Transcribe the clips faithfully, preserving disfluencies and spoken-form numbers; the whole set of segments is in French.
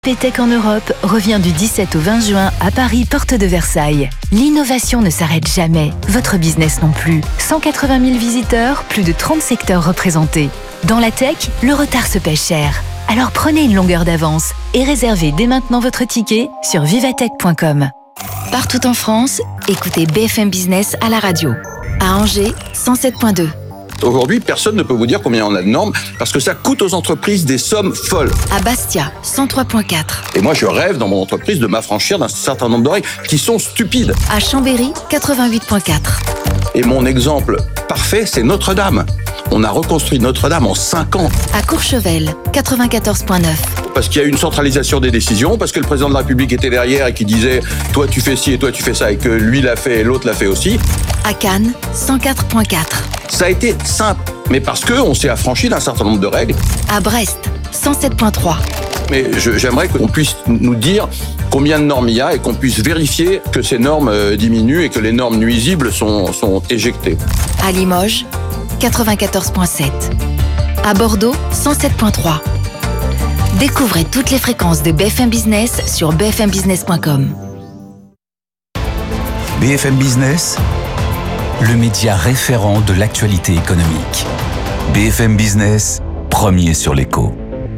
P Tech en Europe revient du dix-sept au vingt juin à Paris, porte de Versailles. L'innovation ne s'arrête jamais, votre business non plus. cent quatre-vingt mille visiteurs, plus de trente secteurs représentés. Dans la tech, le retard se paie cher. Alors prenez une longueur d'avance et réservez dès maintenant votre ticket sur vivatech point com. Partout en France, écoutez B F M Business à la radio. À Angers, cent sept virgule deux. Aujourd'hui, personne ne peut vous dire combien on a de normes parce que ça coûte aux entreprises des sommes folles. À Bastia, cent trois virgule quatre. Et moi, je rêve dans mon entreprise de m'affranchir d'un certain nombre de règles qui sont stupides. À Chambéry, quatre-vingt-huit virgule quatre. Et mon exemple parfait, c'est Notre-Dame. On a reconstruit Notre-Dame en cinq ans. À Courchevel, quatre-vingt-quatorze virgule neuf. Parce qu'il y a eu une centralisation des décisions, parce que le président de la République était derrière et qui disait « toi tu fais ci et toi tu fais ça » et que lui l'a fait et l'autre l'a fait aussi. À Cannes, cent quatre virgule quatre. Ça a été simple, mais parce qu'on s'est affranchi d'un certain nombre de règles. À Brest, cent sept virgule trois. Mais je, j'aimerais qu'on puisse nous dire combien de normes il y a et qu'on puisse vérifier que ces normes euh, diminuent et que les normes nuisibles sont, sont éjectées. À Limoges, quatre-vingt-quatorze virgule sept. À Bordeaux, cent sept virgule trois. Découvrez toutes les fréquences de B F M Business sur b f m business point com. B F M Business, le média référent de l'actualité économique. B F M Business, premier sur l'écho.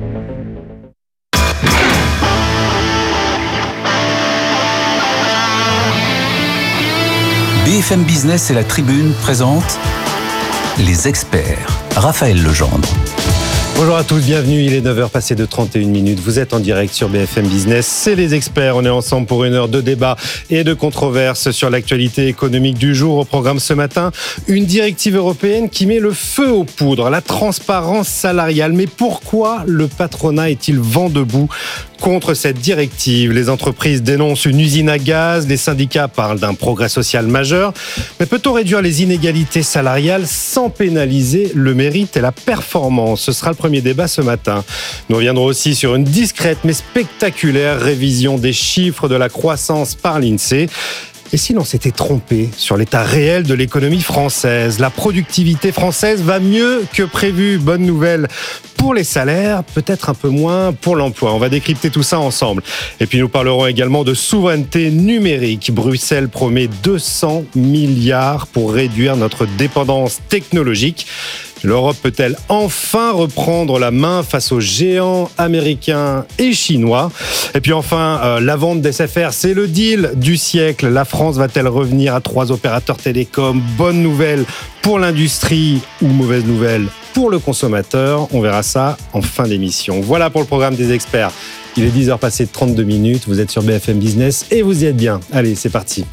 B F M Business et la Tribune présentent les experts. Raphaël Legendre. Bonjour à tous, bienvenue, il est neuf heures passées de trente et une minutes. Vous êtes en direct sur B F M Business, c'est les experts. On est ensemble pour une heure de débat et de controverse sur l'actualité économique du jour. Au programme ce matin, une directive européenne qui met le feu aux poudres, la transparence salariale. Mais pourquoi le patronat est-il vent debout contre cette directive? Les entreprises dénoncent une usine à gaz, les syndicats parlent d'un progrès social majeur. Mais peut-on réduire les inégalités salariales sans pénaliser le mérite et la performance? Ce sera le premier débat ce matin. Nous reviendrons aussi sur une discrète mais spectaculaire révision des chiffres de la croissance par l'INSEE. Et si l'on s'était trompé sur l'état réel de l'économie française? La productivité française va mieux que prévu. Bonne nouvelle pour les salaires, peut-être un peu moins pour l'emploi. On va décrypter tout ça ensemble. Et puis nous parlerons également de souveraineté numérique. Bruxelles promet deux cents milliards pour réduire notre dépendance technologique. L'Europe peut-elle enfin reprendre la main face aux géants américains et chinois? Et puis enfin, euh, la vente d'S F R, c'est le deal du siècle. La France va-t-elle revenir à trois opérateurs télécoms? Bonne nouvelle pour l'industrie ou mauvaise nouvelle pour le consommateur? On verra ça en fin d'émission. Voilà pour le programme des experts. Il est dix heures passées de trente-deux minutes. Vous êtes sur B F M Business et vous y êtes bien. Allez, c'est parti.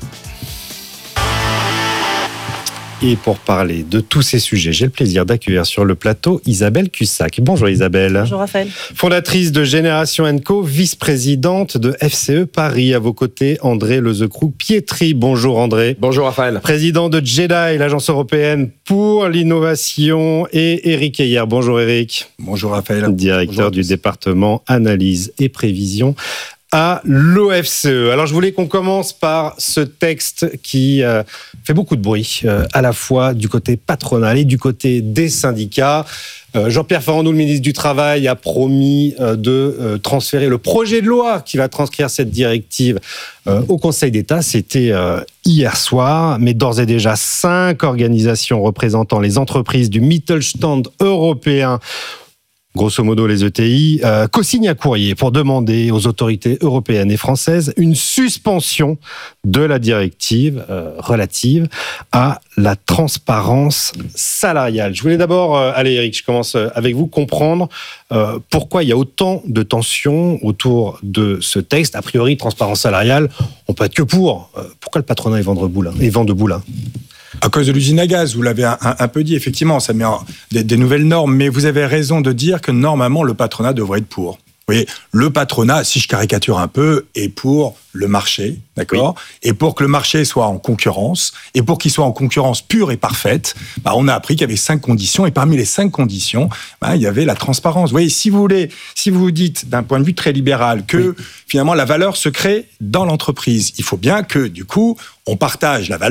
Et pour parler de tous ces sujets, j'ai le plaisir d'accueillir sur le plateau Isabelle Cussac. Bonjour Isabelle. Bonjour Raphaël. Fondatrice de Génération and Co, vice-présidente de F C E Paris. À vos côtés, André Lezecroux-Pietri. Bonjour André. Bonjour Raphaël. Président de JEDI, l'agence européenne pour l'innovation. Et Eric Heyer. Bonjour Eric. Bonjour Raphaël. Directeur Bonjour du département analyse et prévision à l'O F C E. Alors je voulais qu'on commence par ce texte qui euh, fait beaucoup de bruit, euh, à la fois du côté patronal et du côté des syndicats. Euh, Jean-Pierre Farandou, le ministre du Travail, a promis euh, de euh, transférer le projet de loi qui va transcrire cette directive euh, au Conseil d'État. C'était euh, hier soir, mais d'ores et déjà cinq organisations représentant les entreprises du Mittelstand européen, grosso modo les E T I, euh, co-signe un courrier pour demander aux autorités européennes et françaises une suspension de la directive euh, relative à la transparence salariale. Je voulais d'abord, euh, allez Eric, je commence avec vous, comprendre euh, pourquoi il y a autant de tensions autour de ce texte. A priori, transparence salariale, on peut être que pour. Euh, pourquoi le patronat est vent debout là, est vent debout là? À cause de l'usine à gaz, vous l'avez un, un, un peu dit, effectivement, ça met en, des, des nouvelles normes, mais vous avez raison de dire que normalement, le patronat devrait être pour. Vous voyez, le patronat, si je caricature un peu, est pour le marché, d'accord ? Oui. Et pour que le marché soit en concurrence, et pour qu'il soit en concurrence pure et parfaite, bah, on a appris qu'il y avait cinq conditions, et parmi les cinq conditions, bah, il y avait la transparence. Vous voyez, si vous voulez, si vous dites d'un point de vue très libéral que oui. finalement la valeur se crée dans l'entreprise, il faut bien que, du coup, on partage la valeur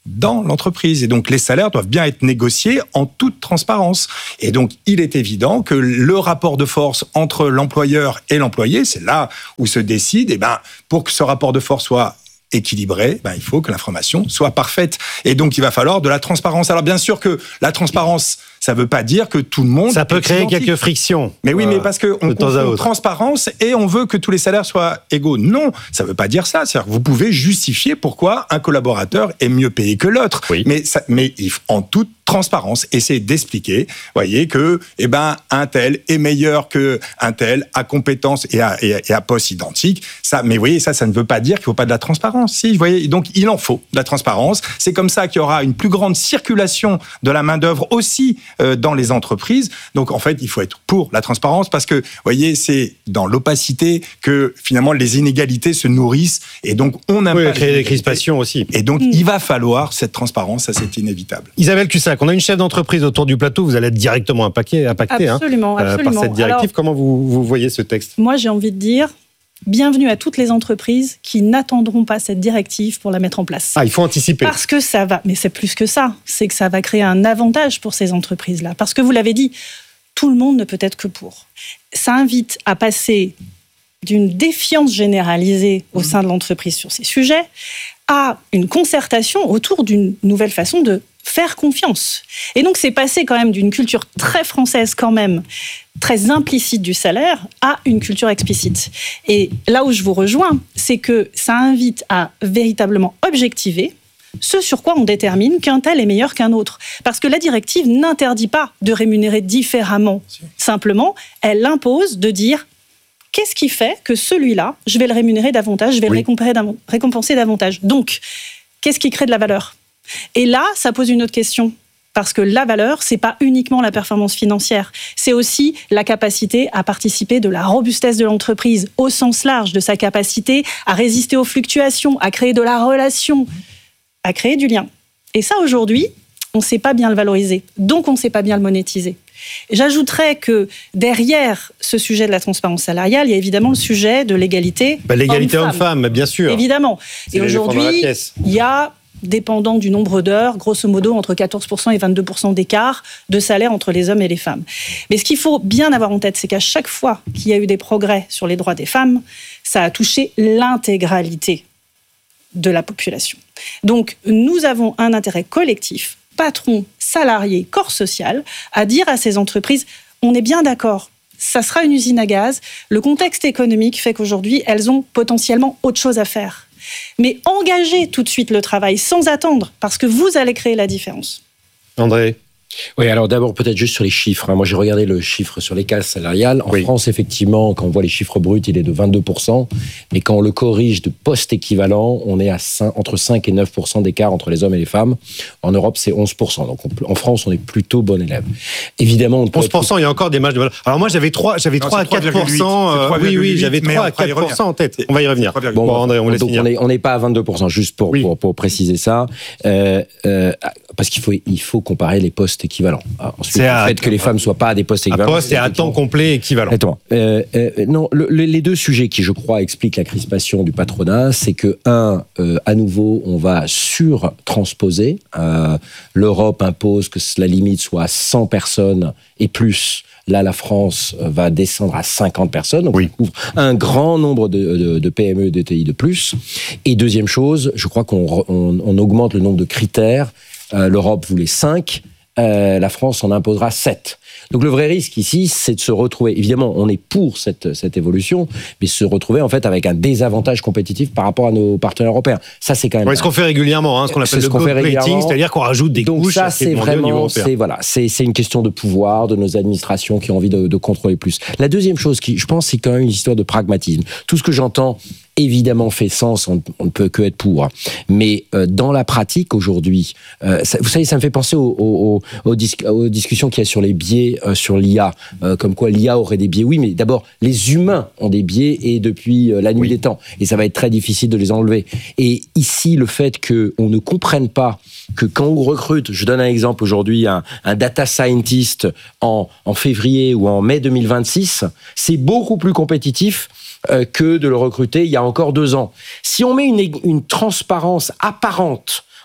dans l'entreprise. Et donc, les salaires doivent bien être négociés en toute transparence. Et donc, il est évident que le rapport de force entre l'employeur et l'employé, c'est là où se décide, et ben, pour que ce rapport de force soit équilibré, ben, il faut que l'information soit parfaite. Et donc, il va falloir de la transparence. Alors, bien sûr que la transparence, ça ne veut pas dire que tout le monde... Ça peut créer identique. quelques frictions. Mais oui, euh, mais parce qu'on confond transparence et on veut que tous les salaires soient égaux. Non, ça ne veut pas dire ça. C'est-à-dire que vous pouvez justifier pourquoi un collaborateur est mieux payé que l'autre. Oui. Mais, ça, mais en toute transparence, essayer d'expliquer, voyez, que eh ben, un tel est meilleur qu'un tel, à compétence et à, et, à, et à poste identique. Ça, mais vous voyez, ça, ça ne veut pas dire qu'il ne faut pas de la transparence. Si, vous voyez, donc il en faut de la transparence. C'est comme ça qu'il y aura une plus grande circulation de la main-d'œuvre aussi euh, dans les entreprises. Donc, en fait, il faut être pour la transparence parce que, vous voyez, c'est dans l'opacité que, finalement, les inégalités se nourrissent et donc on n'a oui, pas... créer des crispations aussi. Et donc, mmh. il va falloir cette transparence, ça, c'est inévitable. Isabelle Cussac, on a une chef d'entreprise autour du plateau, vous allez être directement impacté, impacté absolument, hein, absolument. par cette directive. Alors, comment vous, vous voyez ce texte ? Moi, j'ai envie de dire... Bienvenue à toutes les entreprises qui n'attendront pas cette directive pour la mettre en place. Ah, il faut anticiper. Parce que ça va, mais c'est plus que ça, c'est que ça va créer un avantage pour ces entreprises-là. Parce que vous l'avez dit, tout le monde ne peut être que pour. Ça invite à passer d'une défiance généralisée au sein de l'entreprise sur ces sujets à une concertation autour d'une nouvelle façon de faire confiance. Et donc, c'est passé quand même d'une culture très française quand même, très implicite du salaire, à une culture explicite. Et là où je vous rejoins, c'est que ça invite à véritablement objectiver ce sur quoi on détermine qu'un tel est meilleur qu'un autre. Parce que la directive n'interdit pas de rémunérer différemment. Simplement, elle impose de dire qu'est-ce qui fait que celui-là, je vais le rémunérer davantage, je vais oui. le récompenser davantage. Donc, qu'est-ce qui crée de la valeur ? Et là, ça pose une autre question. Parce que la valeur, c'est pas uniquement la performance financière. C'est aussi la capacité à participer de la robustesse de l'entreprise, au sens large, de sa capacité à résister aux fluctuations, à créer de la relation, à créer du lien. Et ça, aujourd'hui, on ne sait pas bien le valoriser. Donc, on ne sait pas bien le monétiser. J'ajouterais que derrière ce sujet de la transparence salariale, il y a évidemment le sujet de l'égalité bah, l'égalité homme-femme, homme bien sûr. Évidemment. C'est et aujourd'hui, il y a... dépendant du nombre d'heures, grosso modo entre quatorze pour cent et vingt-deux pour cent d'écart de salaire entre les hommes et les femmes. Mais ce qu'il faut bien avoir en tête, c'est qu'à chaque fois qu'il y a eu des progrès sur les droits des femmes, ça a touché l'intégralité de la population. Donc, nous avons un intérêt collectif, patrons, salariés, corps social, à dire à ces entreprises, on est bien d'accord, ça sera une usine à gaz, le contexte économique fait qu'aujourd'hui, elles ont potentiellement autre chose à faire. Mais engagez tout de suite le travail sans attendre, parce que vous allez créer la différence. André ? Oui, alors d'abord peut-être juste sur les chiffres. Moi j'ai regardé le chiffre sur les cases salariales. En oui. France, effectivement, quand on voit les chiffres bruts, il est de vingt-deux pour cent. Mais quand on le corrige de postes équivalents, on est à cinq, entre cinq et neuf pour cent d'écart entre les hommes et les femmes. En Europe, c'est onze pour cent. Donc on, en France, on est plutôt bon élève. Évidemment, on peut onze pour cent, être... il y a encore des marges de valeur. Alors moi j'avais trois, j'avais non, trois à quatre pour cent. Euh, oui, oui, j'avais trois à quatre pour cent en tête. On va y revenir. Bon, bon André, on laisse donc finir. On n'est pas à vingt-deux pour cent, juste pour, oui. pour, pour préciser ça. Euh, euh, parce qu'il faut, il faut comparer les postes équivalents. Ensuite, le fait que les femmes ne soient pas à des postes équivalents. Un poste et à temps complet équivalent. Attends, euh, euh, non, le, les deux sujets qui, je crois, expliquent la crispation du patronat, c'est que, un, euh, à nouveau, on va sur-transposer. Euh, L'Europe impose que la limite soit à cent personnes et plus. Là, la France va descendre à cinquante personnes. Donc, oui. on couvre un grand nombre de, de, de P M E et de T I de plus. Et deuxième chose, je crois qu'on on, on augmente le nombre de critères. Euh, L'Europe voulait cinq. Euh, la France en imposera sept. Donc le vrai risque ici, c'est de se retrouver, évidemment, on est pour cette, cette évolution, mais se retrouver en fait avec un désavantage compétitif par rapport à nos partenaires européens. Ça, c'est quand même... Ouais, ce qu'on fait régulièrement, hein, ce qu'on appelle ce le gold plating, c'est-à-dire qu'on rajoute des Donc couches. Donc ça, c'est vraiment, c'est, voilà, c'est, c'est une question de pouvoir, de nos administrations qui ont envie de, de contrôler plus. La deuxième chose, qui, je pense, c'est quand même une histoire de pragmatisme. Tout ce que j'entends... évidemment fait sens, on, on ne peut que être pour. Mais euh, dans la pratique aujourd'hui, euh, ça, vous savez, ça me fait penser aux, aux, aux, dis- aux discussions qu'il y a sur les biais euh, sur l'I A, euh, comme quoi l'I A aurait des biais. Oui, mais d'abord, les humains ont des biais et depuis euh, la nuit oui. des temps. Et ça va être très difficile de les enlever. Et ici, le fait qu'on ne comprenne pas que quand on recrute, je donne un exemple aujourd'hui, un, un data scientist en, en février ou en mai deux mille vingt-six, c'est beaucoup plus compétitif euh, que de le recruter il y a encore deux ans. Si on met une, une transparence apparente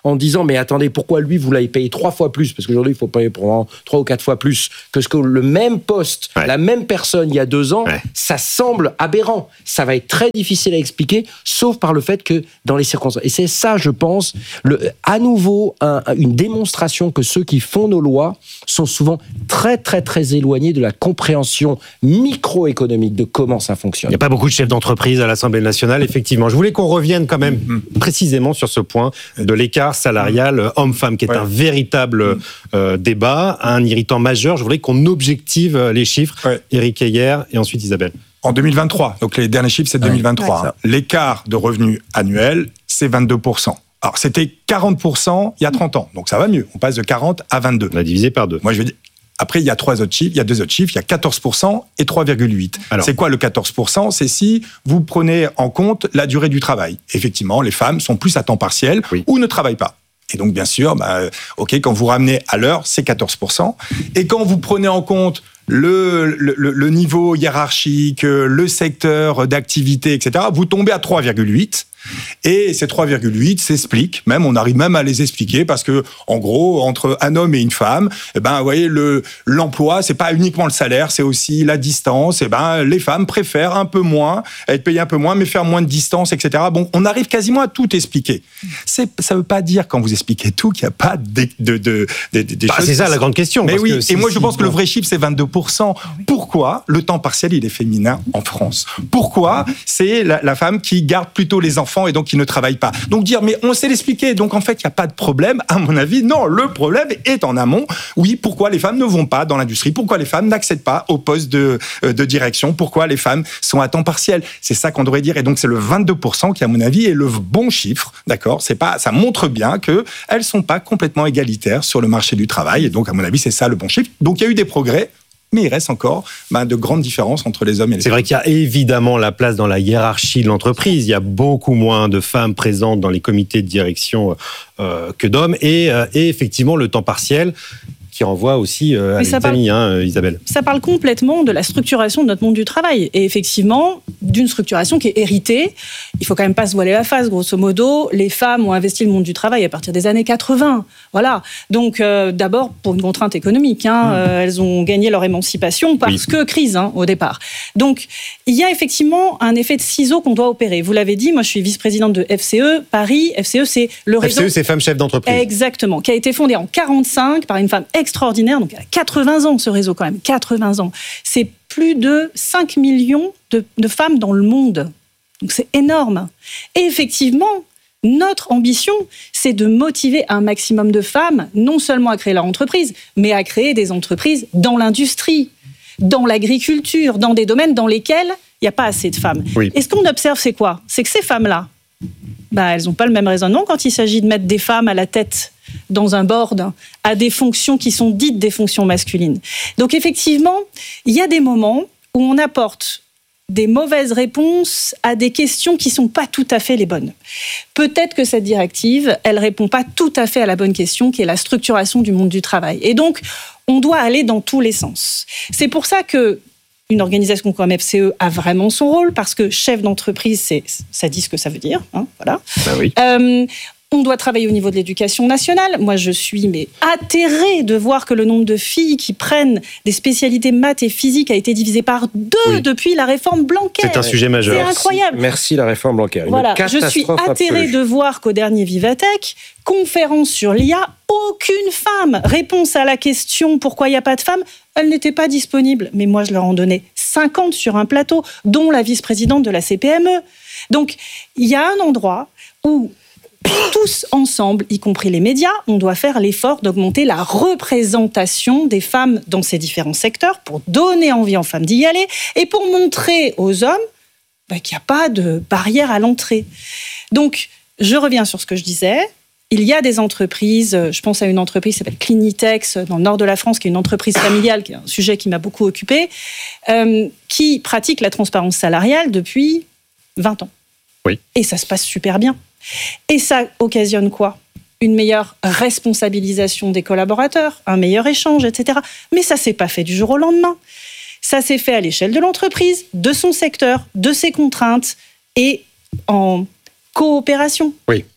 en disant mais attendez, pourquoi lui vous l'avez payé trois fois plus, parce qu'aujourd'hui il faut payer pour trois ou quatre fois plus que ce que le même poste, ouais. la même personne il y a deux ans, ouais. ça semble aberrant. Ça va être très difficile à expliquer, sauf par le fait que dans les circonstances. Et c'est ça, je pense, le, à nouveau un, une démonstration que ceux qui font nos lois sont souvent très très très éloignés de la compréhension microéconomique de comment ça fonctionne. Il n'y a pas beaucoup de chefs d'entreprise à l'Assemblée nationale, effectivement. Je voulais qu'on revienne quand même mmh. précisément sur ce point de l'écart salarial homme-femme, qui est ouais. un véritable mmh. euh, débat, un irritant majeur. Je voudrais qu'on objective les chiffres. Ouais. Éric Heyer et ensuite Isabelle. En deux mille vingt-trois, donc les derniers chiffres, c'est deux mille vingt-trois. Ouais, hein. L'écart de revenus annuel, c'est vingt-deux pour cent. Alors, c'était quarante pour cent il y a trente ans, donc ça va mieux. On passe de quarante à vingt-deux. On a divisé par deux. Moi, je veux dire... Après, il y a trois autres chiffres, il y a deux autres chiffres, il y a quatorze pour cent et trois virgule huit. Alors, c'est quoi le quatorze pour cent ? C'est si vous prenez en compte la durée du travail. Effectivement, les femmes sont plus à temps partiel oui. ou ne travaillent pas. Et donc, bien sûr, bah, ok, quand vous ramenez à l'heure, c'est quatorze pour cent. Et quand vous prenez en compte le, le, le niveau hiérarchique, le secteur d'activité, et cetera, vous tombez à trois virgule huit. Et ces trois virgule huit s'expliquent, même on arrive même à les expliquer parce que en gros entre un homme et une femme, eh ben vous voyez le l'emploi c'est pas uniquement le salaire, c'est aussi la distance. Et eh ben les femmes préfèrent un peu moins, être payées un peu moins, mais faire moins de distance, et cetera. Bon, on arrive quasiment à tout expliquer. C'est ça veut pas dire quand vous expliquez tout qu'il y a pas de de de, de, de bah, choses. C'est ça la grande question. Mais parce oui. Que et si, moi si, je pense bon. que le vrai chiffre c'est vingt-deux pour cent. Pourquoi le temps partiel il est féminin en France ? Pourquoi c'est la, la femme qui garde plutôt les enfants et donc qui ne travaillent pas. Donc dire, mais on sait l'expliquer, donc en fait, il n'y a pas de problème, à mon avis. Non, le problème est en amont. Oui, pourquoi les femmes ne vont pas dans l'industrie ? Pourquoi les femmes n'accèdent pas au poste de, de direction ? Pourquoi les femmes sont à temps partiel ? C'est ça qu'on devrait dire. Et donc, c'est le vingt-deux pour cent qui, à mon avis, est le bon chiffre. D'accord ? C'est pas, ça montre bien qu'elles ne sont pas complètement égalitaires sur le marché du travail. Et donc, à mon avis, c'est ça le bon chiffre. Donc, il y a eu des progrès. Mais il reste encore ben, de grandes différences entre les hommes et les femmes. C'est vrai qu'il y a évidemment la place dans la hiérarchie de l'entreprise. Il y a beaucoup moins de femmes présentes dans les comités de direction euh, que d'hommes. Et, euh, et effectivement, le temps partiel qui renvoie aussi euh, à l'économie, hein, Isabelle. Ça parle complètement de la structuration de notre monde du travail. Et effectivement, d'une structuration qui est héritée. Il faut quand même pas se voiler la face, grosso modo. Les femmes ont investi le monde du travail à partir des années quatre-vingts. Voilà. Donc, euh, d'abord, pour une contrainte économique. Hein, mmh. euh, elles ont gagné leur émancipation parce oui. que crise, hein, au départ. Donc, il y a effectivement un effet de ciseau qu'on doit opérer. Vous l'avez dit, moi, je suis vice-présidente de F C E Paris. F C E, c'est le réseau... F C E, c'est Femmes Chefs d'entreprise. Exactement. Qui a été fondé en quarante-cinq par une femme extraordinaire, donc elle a quatre-vingts ans ce réseau quand même, quatre-vingts ans. C'est plus de cinq millions de, de femmes dans le monde. Donc c'est énorme. Et effectivement, notre ambition, c'est de motiver un maximum de femmes, non seulement à créer leur entreprise, mais à créer des entreprises dans l'industrie, dans l'agriculture, dans des domaines dans lesquels il n'y a pas assez de femmes. Oui. Et ce qu'on observe, c'est quoi ? C'est que ces femmes-là, bah, elles n'ont pas le même raisonnement quand il s'agit de mettre des femmes à la tête dans un board, à des fonctions qui sont dites des fonctions masculines. Donc effectivement, il y a des moments où on apporte des mauvaises réponses à des questions qui ne sont pas tout à fait les bonnes. Peut-être que cette directive, elle ne répond pas tout à fait à la bonne question, qui est la structuration du monde du travail. Et donc, on doit aller dans tous les sens. C'est pour ça que une organisation comme F C E a vraiment son rôle, parce que chef d'entreprise, c'est, ça dit ce que ça veut dire. Hein, voilà. Ben oui. Euh, On doit travailler au niveau de l'éducation nationale. Moi, je suis mais atterrée de voir que le nombre de filles qui prennent des spécialités maths et physique a été divisé par deux oui. depuis la réforme Blanquer. C'est un sujet majeur. C'est incroyable. Merci, merci la réforme Blanquer. Une voilà, je suis atterrée absolue. de voir qu'au dernier Vivatech, conférence sur l'I A, aucune femme. Réponse à la question pourquoi il n'y a pas de femmes, elle n'était pas disponible. Mais moi, je leur en donnais cinquante sur un plateau, dont la vice-présidente de la C P M E. Donc, il y a un endroit où tous ensemble, y compris les médias, on doit faire l'effort d'augmenter la représentation des femmes dans ces différents secteurs pour donner envie aux femmes d'y aller et pour montrer aux hommes bah, qu'il n'y a pas de barrière à l'entrée. Donc, je reviens sur ce que je disais. Il y a des entreprises, je pense à une entreprise qui s'appelle Clinitex, dans le nord de la France, qui est une entreprise familiale, qui est un sujet qui m'a beaucoup occupée, euh, qui pratique la transparence salariale depuis vingt ans. Oui. Et ça se passe super bien. Et ça occasionne quoi ? Une meilleure responsabilisation des collaborateurs, un meilleur échange, et cetera. Mais ça ne s'est pas fait du jour au lendemain. Ça s'est fait à l'échelle de l'entreprise, de son secteur, de ses contraintes et en coopération. Oui.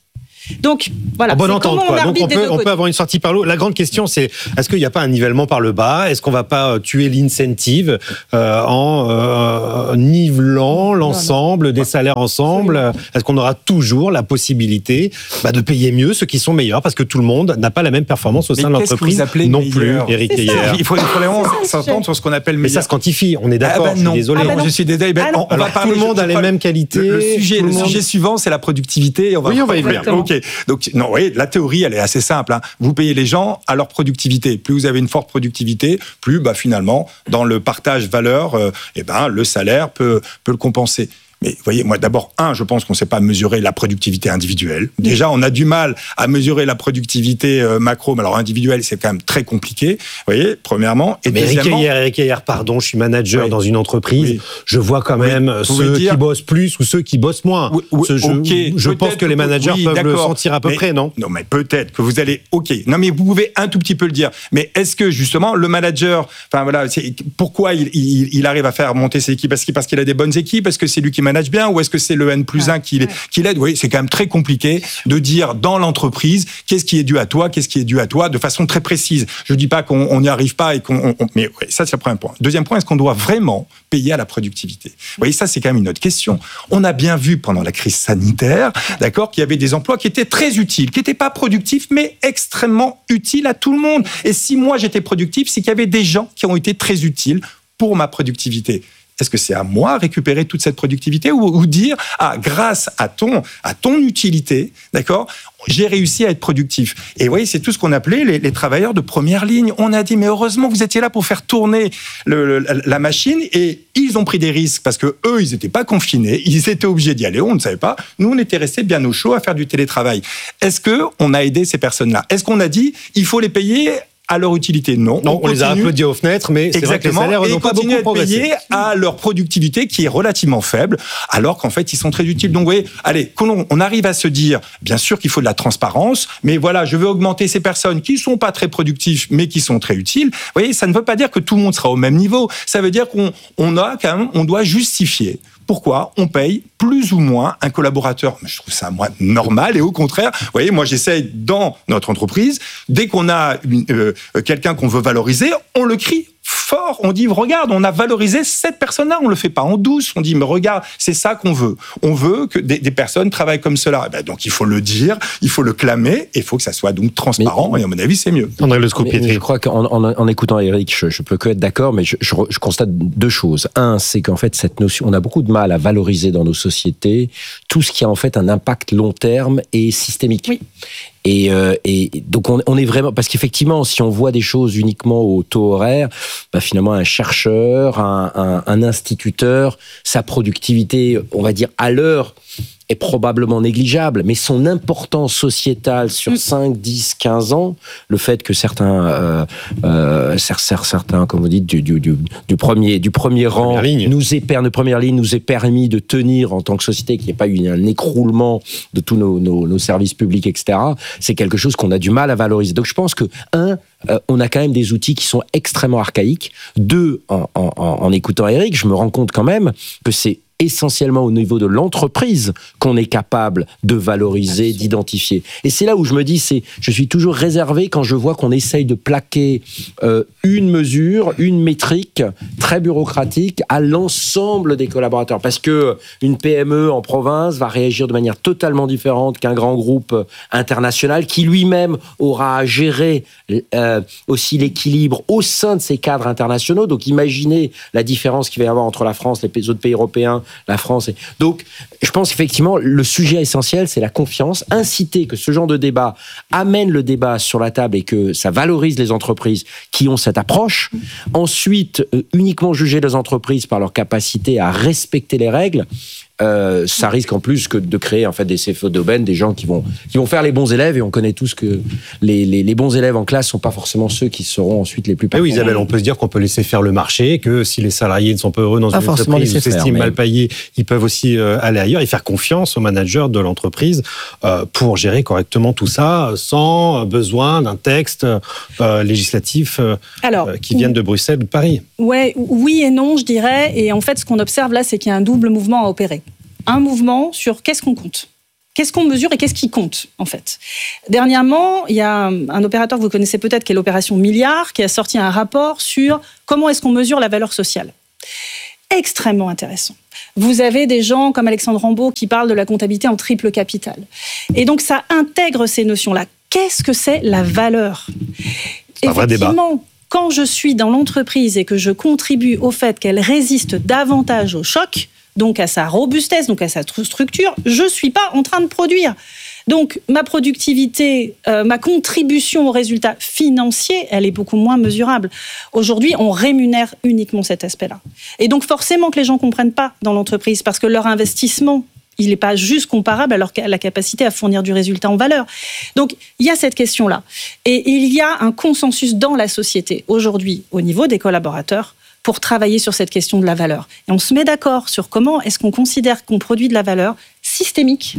Donc, voilà. En bonne c'est entente, comment quoi. on Donc, on arbitre des peut, deux on peut côtés. avoir une sortie par le haut. La grande question, c'est est-ce qu'il n'y a pas un nivellement par le bas ? Est-ce qu'on ne va pas tuer l'incentive euh, en euh, nivelant l'ensemble des salaires ensemble ? Est-ce qu'on aura toujours la possibilité bah, de payer mieux ceux qui sont meilleurs parce que tout le monde n'a pas la même performance au sein Mais de qu'est-ce que l'entreprise vous appelez non meilleur ? plus, Éric C'est ça. Heyer. Il faut, il faut vraiment C'est ça, le s'entendre sujet. sur ce qu'on appelle Mais meilleur. ça se quantifie, on est d'accord, Ah bah je non. suis désolé. Ah bah non. je suis désolé. Ben, Ah on, non. on va Alors, parler, tout le monde je- a les je- mêmes qualités. Le, le sujet, tout le le monde- sujet suivant, c'est la productivité. On va Oui, on va y venir. Exactement. Ok. Donc, non, vous voyez, la théorie, elle est assez simple. Hein. Vous payez les gens à leur productivité. Plus vous avez une forte productivité, plus, bah, finalement, dans le partage valeur, euh, eh ben, le salaire peut, peut le compenser. Mais vous voyez, moi, d'abord, un, je pense qu'on ne sait pas mesurer la productivité individuelle. Déjà, on a du mal à mesurer la productivité euh, macro, mais alors individuelle, c'est quand même très compliqué. Vous voyez, premièrement. Et Mais Éric deuxièmement, Heyer, Éric Heyer, pardon, je suis manager Oui. dans une entreprise. Oui. Je vois quand Oui. même Vous pouvez ceux dire- qui bossent plus ou ceux qui bossent moins. Oui, oui, Ce- je ok, je pense peut-être que les managers oui, peuvent le d'accord. sentir à peu Mais- près, non ? Non, mais peut-être que vous allez. Ok. Non, mais vous pouvez un tout petit peu le dire. Mais est-ce que justement le manager, enfin voilà, c'est, pourquoi il, il, il arrive à faire monter ses équipes ? Parce qu'il, parce qu'il a des bonnes équipes ? Est-ce que c'est lui qui manage bien ? Ou est-ce que c'est le N plus un qui, ouais. qui l'aide ? Oui, c'est quand même très compliqué de dire dans l'entreprise qu'est-ce qui est dû à toi, qu'est-ce qui est dû à toi, de façon très précise. Je dis pas qu'on n'y arrive pas et qu'on. on- on- mais ouais, ça c'est le premier point. Deuxième point, est-ce qu'on doit vraiment payer à la productivité ? Vous voyez, ça c'est quand même une autre question. On a bien vu pendant la crise sanitaire, d'accord, qu'il y avait des emplois qui étaient très utiles, qui n'étaient pas productifs, mais extrêmement utiles à tout le monde. Et si moi j'étais productif, c'est qu'il y avait des gens qui ont été très utiles pour ma productivité. Est-ce que c'est à moi de récupérer toute cette productivité ou, ou dire, ah, grâce à ton, à ton utilité, d'accord, j'ai réussi à être productif. Et vous voyez, c'est tout ce qu'on appelait les, les travailleurs de première ligne. On a dit, mais heureusement, vous étiez là pour faire tourner le, le, la machine et ils ont pris des risques parce que eux, ils n'étaient pas confinés, ils étaient obligés d'y aller, on ne savait pas. Nous, on était restés bien au chaud à faire du télétravail. Est-ce qu'on a aidé ces personnes-là ? Est-ce qu'on a dit, il faut les payer à leur utilité ? Non. Non, on, on les a applaudis aux fenêtres, mais c'est vrai que les salaires n'ont pas beaucoup progressé. Et continuer à payer à leur productivité qui est relativement faible, alors qu'en fait, ils sont très utiles. Donc, vous voyez, allez, qu'on on arrive à se dire, bien sûr qu'il faut de la transparence, mais voilà, je veux augmenter ces personnes qui sont pas très productives, mais qui sont très utiles. Vous voyez, ça ne veut pas dire que tout le monde sera au même niveau. Ça veut dire qu'on on a quand même, on doit justifier pourquoi on paye plus ou moins un collaborateur. Je trouve ça, moi, normal. Et au contraire, vous voyez, moi, j'essaye dans notre entreprise, dès qu'on a une, euh, quelqu'un qu'on veut valoriser, on le crie fort. On dit, regarde, on a valorisé cette personne-là. On le fait pas en douce. On dit, mais regarde, c'est ça qu'on veut. On veut que des, des personnes travaillent comme cela. Et ben, donc, il faut le dire, il faut le clamer, et il faut que ça soit donc transparent. Mais, et à mon avis, c'est mieux. André Le Scoupietri. Je crois qu'en en, en écoutant Éric, je, je peux que être d'accord, mais je, je, je constate deux choses. Un, c'est qu'en fait, cette notion, on a beaucoup de mal à valoriser dans nos sociétés tout ce qui a en fait un impact long terme et systémique. Oui. Et, euh, et donc on, on est vraiment, parce qu'effectivement, si on voit des choses uniquement au taux horaire, bah finalement un chercheur, un, un, un instituteur, sa productivité, on va dire à l'heure, est probablement négligeable, mais son importance sociétale sur mmh. cinq, dix, quinze ans, le fait que certains, euh, euh, certains, comme vous dites, du, du, du, du premier, du premier rang, nous ait, de première ligne, nous ait permis de tenir en tant que société, qu'il n'y ait pas eu un écroulement de tous nos, nos, nos services publics, et cetera, c'est quelque chose qu'on a du mal à valoriser. Donc je pense que, un, euh, on a quand même des outils qui sont extrêmement archaïques. Deux, en, en, en écoutant Éric, je me rends compte quand même que c'est essentiellement au niveau de l'entreprise qu'on est capable de valoriser, d'identifier. Et c'est là où je me dis, c'est, je suis toujours réservé quand je vois qu'on essaye de plaquer euh, une mesure, une métrique très bureaucratique à l'ensemble des collaborateurs. Parce que une P M E en province va réagir de manière totalement différente qu'un grand groupe international qui lui-même aura à gérer euh, aussi l'équilibre au sein de ces cadres internationaux. Donc imaginez la différence qu'il va y avoir entre la France, les autres pays européens, la France. Et... Donc, je pense qu'effectivement, le sujet essentiel, c'est la confiance. Inciter que ce genre de débat amène le débat sur la table et que ça valorise les entreprises qui ont cette approche. Ensuite, euh, uniquement juger les entreprises par leur capacité à respecter les règles, euh, ça risque en plus que de créer en fait des C F O d'aubaine, des gens qui vont qui vont faire les bons élèves, et on connaît tous que les, les, les bons élèves en classe sont pas forcément ceux qui seront ensuite les plus performants. Oui, Isabelle, on peut se dire qu'on peut laisser faire le marché, que si les salariés ne sont pas heureux dans pas une entreprise ou s'estiment mais... mal payés, ils peuvent aussi euh, aller ailleurs et faire confiance aux managers de l'entreprise euh, pour gérer correctement tout ça sans besoin d'un texte euh, législatif euh, Alors, euh, qui vienne de Bruxelles ou de Paris. Ouais, oui et non, je dirais. Et en fait, ce qu'on observe là, c'est qu'il y a un double mouvement à opérer. Un mouvement sur qu'est-ce qu'on compte. Qu'est-ce qu'on mesure et qu'est-ce qui compte, en fait ? Dernièrement, il y a un opérateur que vous connaissez peut-être, qui est l'opération Milliard, qui a sorti un rapport sur comment est-ce qu'on mesure la valeur sociale. Extrêmement intéressant. Vous avez des gens comme Alexandre Rambaud qui parlent de la comptabilité en triple capital. Et donc, ça intègre ces notions-là. Qu'est-ce que c'est la valeur ? C'est un vrai débat. Quand je suis dans l'entreprise et que je contribue au fait qu'elle résiste davantage au choc, donc à sa robustesse, donc à sa structure, je ne suis pas en train de produire. Donc, ma productivité, euh, ma contribution au résultat financier, elle est beaucoup moins mesurable. Aujourd'hui, on rémunère uniquement cet aspect-là. Et donc, forcément que les gens ne comprennent pas dans l'entreprise, parce que leur investissement, il n'est pas juste comparable à, leur, à la capacité à fournir du résultat en valeur. Donc, il y a cette question-là. Et il y a un consensus dans la société, aujourd'hui, au niveau des collaborateurs, pour travailler sur cette question de la valeur. Et on se met d'accord sur comment est-ce qu'on considère qu'on produit de la valeur systémique,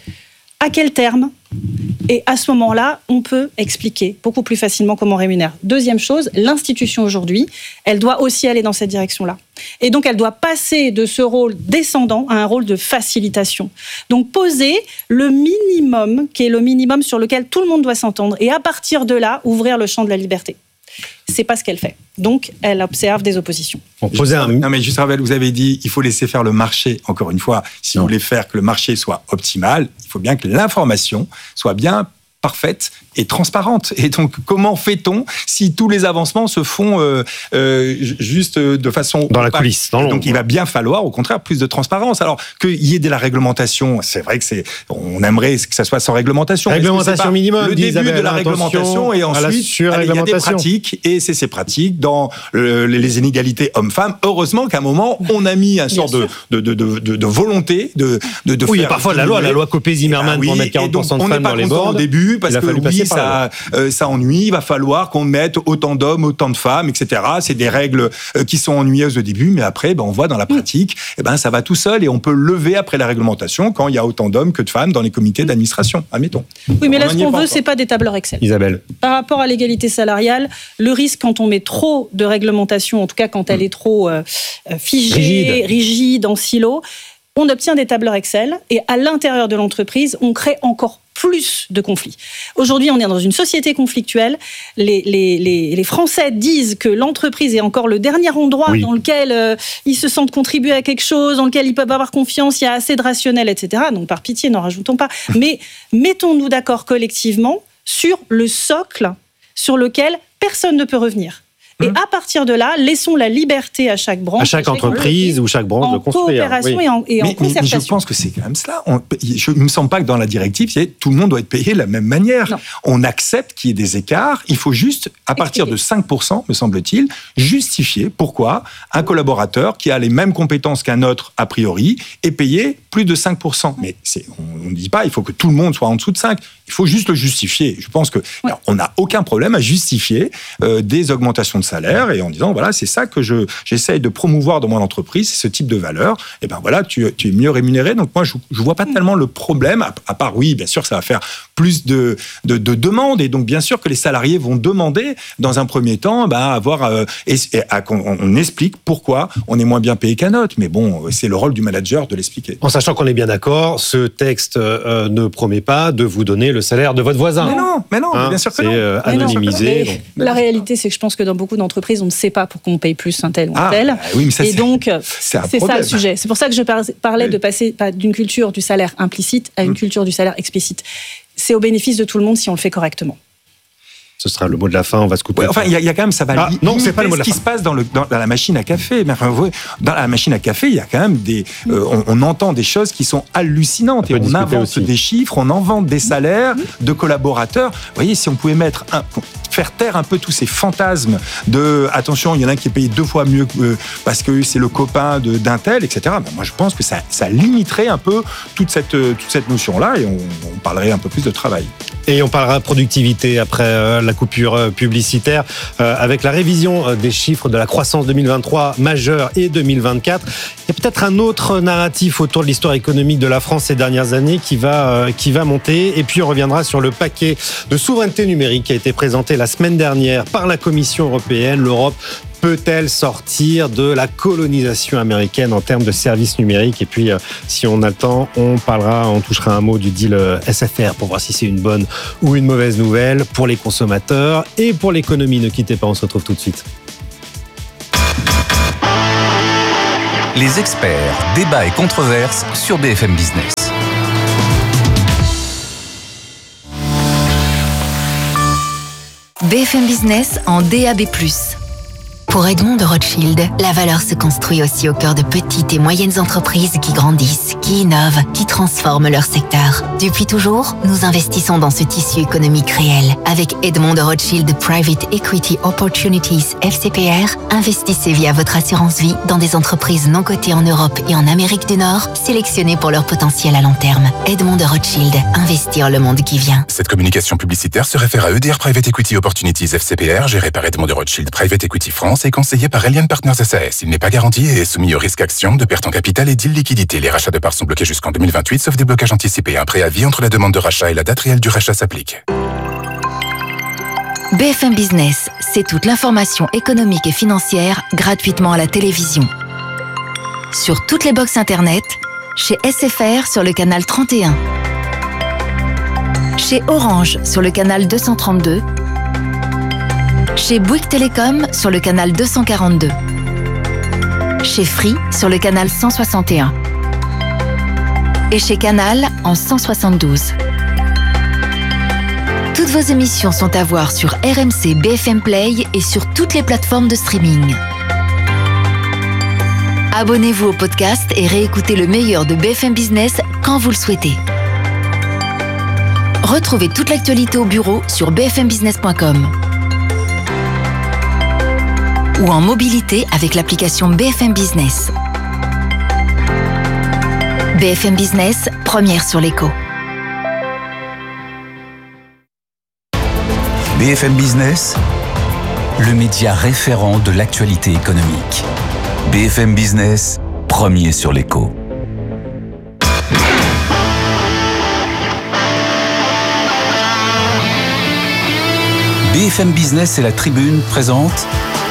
à quel terme, et à ce moment-là, on peut expliquer beaucoup plus facilement comment on rémunère. Deuxième chose, l'institution aujourd'hui, elle doit aussi aller dans cette direction-là. Et donc, elle doit passer de ce rôle descendant à un rôle de facilitation. Donc, poser le minimum, qui est le minimum sur lequel tout le monde doit s'entendre, et à partir de là, ouvrir le champ de la liberté. C'est pas ce qu'elle fait. Donc, elle observe des oppositions. On posait un... Non, mais juste Ravel, vous avez dit, il faut laisser faire le marché. Encore une fois, si non. vous voulez faire que le marché soit optimal, il faut bien que l'information soit bien parfaite et transparente. Et donc, comment fait-on si tous les avancements se font euh, euh, juste de façon... Dans la coulisse, dans l'ombre. Donc, il va bien falloir, au contraire, plus de transparence. Alors, qu'il y ait de la réglementation, c'est vrai que c'est... On aimerait que ça soit sans réglementation. Réglementation minimum, le début de la réglementation et ensuite, allez, il y a des pratiques et c'est ces pratiques dans le, les inégalités hommes-femmes. Heureusement qu'à un moment, on a mis un sort de, de, de, de, de, de volonté de, de, de oui, faire... Oui, parfois la loi, la loi Copé-Zimmermann ah, oui, pour mettre quarante pour cent de femmes dans les boards. Au début, parce que oui, ça, euh, ça ennuie, il va falloir qu'on mette autant d'hommes, autant de femmes, et cetera. C'est des règles euh, qui sont ennuyeuses au début, mais après, ben, on voit dans la pratique, eh ben, ça va tout seul et on peut lever après la réglementation quand il y a autant d'hommes que de femmes dans les comités d'administration, admettons. Oui, mais là, ce qu'on veut, c'est pas des tableurs Excel. Isabelle. Par rapport à l'égalité salariale, le risque quand on met trop de réglementation, en tout cas quand elle est trop euh, figée, rigide. rigide, en silo, on obtient des tableurs Excel et à l'intérieur de l'entreprise, on crée encore plus de conflits. Aujourd'hui, on est dans une société conflictuelle. Les, les, les, les Français disent que l'entreprise est encore le dernier endroit oui. dans lequel euh, ils se sentent contribuer à quelque chose, dans lequel ils peuvent avoir confiance, il y a assez de rationnel, et cetera. Donc, par pitié, n'en rajoutons pas. Mais mettons-nous d'accord collectivement sur le socle sur lequel personne ne peut revenir. Et à partir de là, laissons la liberté à chaque branche, à chaque entreprise ou chaque branche de construire. En coopération oui. et en, et mais, en concertation. Mais je pense que c'est quand même cela. On, je, il ne me semble pas que dans la directive, c'est, tout le monde doit être payé de la même manière. Non. On accepte qu'il y ait des écarts. Il faut juste, à partir de cinq pour cent, me semble-t-il, justifier pourquoi un collaborateur qui a les mêmes compétences qu'un autre, a priori, est payé plus de cinq pour cent. Mais c'est, on ne dit pas il faut que tout le monde soit en dessous de cinq. Il faut juste le justifier. Je pense que oui. alors, on n'a aucun problème à justifier euh, des augmentations de salaire et en disant voilà c'est ça que je j'essaye de promouvoir dans mon entreprise, c'est ce type de valeur. Et ben voilà tu, tu es mieux rémunéré. Donc moi je je vois pas tellement le problème à, à part oui bien sûr ça va faire plus de, de de demandes et donc bien sûr que les salariés vont demander dans un premier temps ben avoir euh, et, et à, qu'on on explique pourquoi on est moins bien payé qu'un autre. Mais bon c'est le rôle du manager de l'expliquer. En sachant qu'on est bien d'accord, ce texte euh, ne promet pas de vous donner le salaire de votre voisin. Mais non, mais non, hein, bien sûr que c'est non. Euh, anonymisé. Donc... La réalité, c'est que je pense que dans beaucoup d'entreprises, on ne sait pas pourquoi on paye plus un tel ou un tel. Ah, oui, mais ça, et c'est, donc, c'est, c'est ça le sujet. C'est pour ça que je parlais oui. de passer d'une culture du salaire implicite à une mmh. culture du salaire explicite. C'est au bénéfice de tout le monde si on le fait correctement. Ce sera le mot de la fin, on va se couper. Ouais, enfin, il y, y a quand même, ça va ah, li- non, c'est pas le mot de la ce qui fin. se passe dans, le, dans, dans la machine à café. Mais enfin, vous, dans la machine à café, il y a quand même des, euh, on, on entend des choses qui sont hallucinantes. On et on invente aussi. des chiffres, on invente des salaires de collaborateurs. Vous voyez, si on pouvait mettre un, faire taire un peu tous ces fantasmes de, attention, il y en a un qui est payé deux fois mieux que, parce que c'est le copain de, d'un tel, et cetera. Ben, moi, je pense que ça, ça limiterait un peu toute cette, toute cette notion-là et on, on parlerait un peu plus de travail. Et on parlera productivité après euh, la coupure euh, publicitaire euh, avec la révision euh, des chiffres de la croissance deux mille vingt-trois majeure et deux mille vingt-quatre. Il y a peut-être un autre narratif autour de l'histoire économique de la France ces dernières années qui va, euh, qui va monter. Et puis on reviendra sur le paquet de souveraineté numérique qui a été présenté la semaine dernière par la Commission européenne. L'Europe peut-elle sortir de la colonisation américaine en termes de services numériques? Et puis, euh, si on a le temps, on parlera, on touchera un mot du deal euh, S F R pour voir si c'est une bonne ou une mauvaise nouvelle pour les consommateurs et pour l'économie. Ne quittez pas, on se retrouve tout de suite. Les experts, débats et controverses sur B F M Business. B F M Business en D A B plus. Pour Edmond de Rothschild, la valeur se construit aussi au cœur de petites et moyennes entreprises qui grandissent, qui innovent, qui transforment leur secteur. Depuis toujours, nous investissons dans ce tissu économique réel. Avec Edmond de Rothschild Private Equity Opportunities F C P R, investissez via votre assurance vie dans des entreprises non cotées en Europe et en Amérique du Nord, sélectionnées pour leur potentiel à long terme. Edmond de Rothschild, investir le monde qui vient. Cette communication publicitaire se réfère à E D R Private Equity Opportunities F C P R, géré par Edmond de Rothschild Private Equity France et conseillé par Elian Partners S A S. Il n'est pas garanti et est soumis au risque action, de perte en capital et d'illiquidité. Les rachats de parts sont bloqués jusqu'en deux mille vingt-huit, sauf déblocage anticipé. Un préavis entre la demande de rachat et la date réelle du rachat s'applique. B F M Business, c'est toute l'information économique et financière gratuitement à la télévision. Sur toutes les box internet, chez S F R sur le canal trente et un, chez Orange sur le canal deux cent trente-deux, chez Bouygues Télécom sur le canal deux cent quarante-deux, chez Free sur le canal cent soixante et un et chez Canal en cent soixante-douze. Toutes vos émissions sont à voir sur R M C B F M Play et sur toutes les plateformes de streaming. Abonnez-vous au podcast et réécoutez le meilleur de B F M Business quand vous le souhaitez. Retrouvez toute l'actualité au bureau sur b f m business point com ou en mobilité avec l'application B F M Business. B F M Business, première sur l'écho. B F M Business, le média référent de l'actualité économique. B F M Business, premier sur l'écho. B F M Business et la Tribune présentent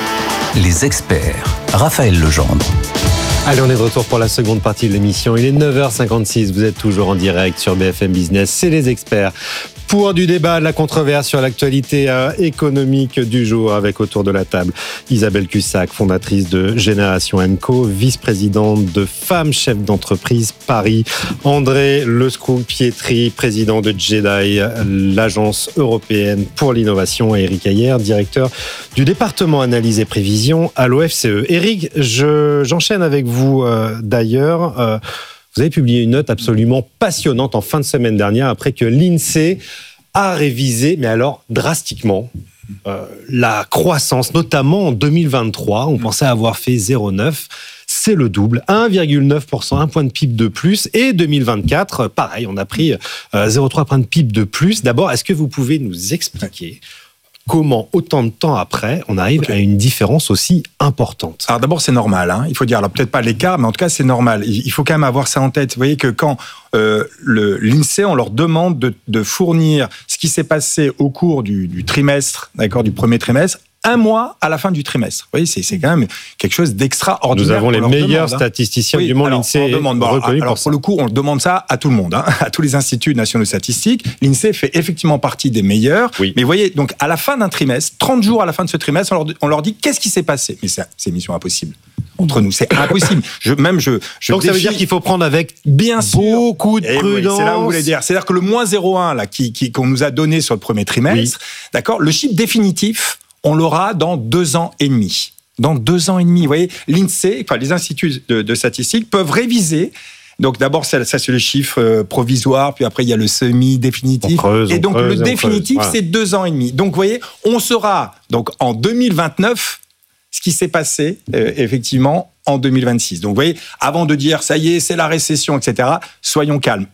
les experts. Raphaël Legendre. Allez, on est de retour pour la seconde partie de l'émission. Il est neuf heures cinquante-six, vous êtes toujours en direct sur B F M Business. C'est les experts. Pour du débat, de la controverse sur l'actualité euh, économique du jour, avec autour de la table Isabelle Cussac, fondatrice de Génération and Co, vice-présidente de Femmes Chefs d'entreprise Paris, André Lescroux-Pietri, président de Jedi, l'agence européenne pour l'innovation, et Eric Ayer, directeur du département analyse et prévision à l'O F C E. Eric, je, j'enchaîne avec vous euh, d'ailleurs. Euh, Vous avez publié une note absolument passionnante en fin de semaine dernière après que l'INSEE a révisé, mais alors drastiquement, euh, la croissance, notamment en deux mille vingt-trois. On pensait avoir fait zéro virgule neuf. C'est le double, un virgule neuf pour cent, un point de P I B de plus. Et deux mille vingt-quatre, pareil, on a pris euh, zéro virgule trois points de P I B de plus. D'abord, est-ce que vous pouvez nous expliquer comment, autant de temps après, on arrive okay. à une différence aussi importante? Alors d'abord, c'est normal. Hein. Il faut dire, alors peut-être pas l'écart, mais en tout cas, c'est normal. Il faut quand même avoir ça en tête. Vous voyez que quand euh, le, l'INSEE, on leur demande de, de fournir ce qui s'est passé au cours du, du trimestre, d'accord, du premier trimestre, un mois à la fin du trimestre. Vous voyez, c'est, c'est quand même quelque chose d'extraordinaire. Nous avons les meilleurs demande, statisticiens hein. du monde. Oui, l'INSEE demande, bon, reconnu alors, pour, pour le coup, on demande ça à tout le monde, hein, à tous les instituts nationaux statistiques. L'INSEE fait effectivement partie des meilleurs. Oui. Mais vous voyez, donc à la fin d'un trimestre, trente jours à la fin de ce trimestre, on leur, on leur dit qu'est-ce qui s'est passé. Mais c'est, c'est mission impossible. Entre nous, c'est impossible. Je, même je, je Donc défie... ça veut dire qu'il faut prendre avec bien sûr beaucoup de prudence. Oui, c'est là où vous voulez dire. C'est-à-dire que le moins zéro virgule un là, qui, qui, qu'on nous a donné sur le premier trimestre, oui. d'accord, le chiffre définitif, on l'aura dans deux ans et demi. Dans deux ans et demi, vous voyez, l'INSEE, enfin les instituts de, de statistiques peuvent réviser. Donc d'abord, ça, ça c'est le chiffre euh, provisoire, puis après il y a le semi-définitif. Creuse, et donc creuse, le définitif, voilà. c'est deux ans et demi. Donc vous voyez, on saura donc en deux mille vingt-neuf ce qui s'est passé euh, effectivement en deux mille vingt-six. Donc vous voyez, avant de dire ça y est, c'est la récession, et cetera, soyons calmes. Et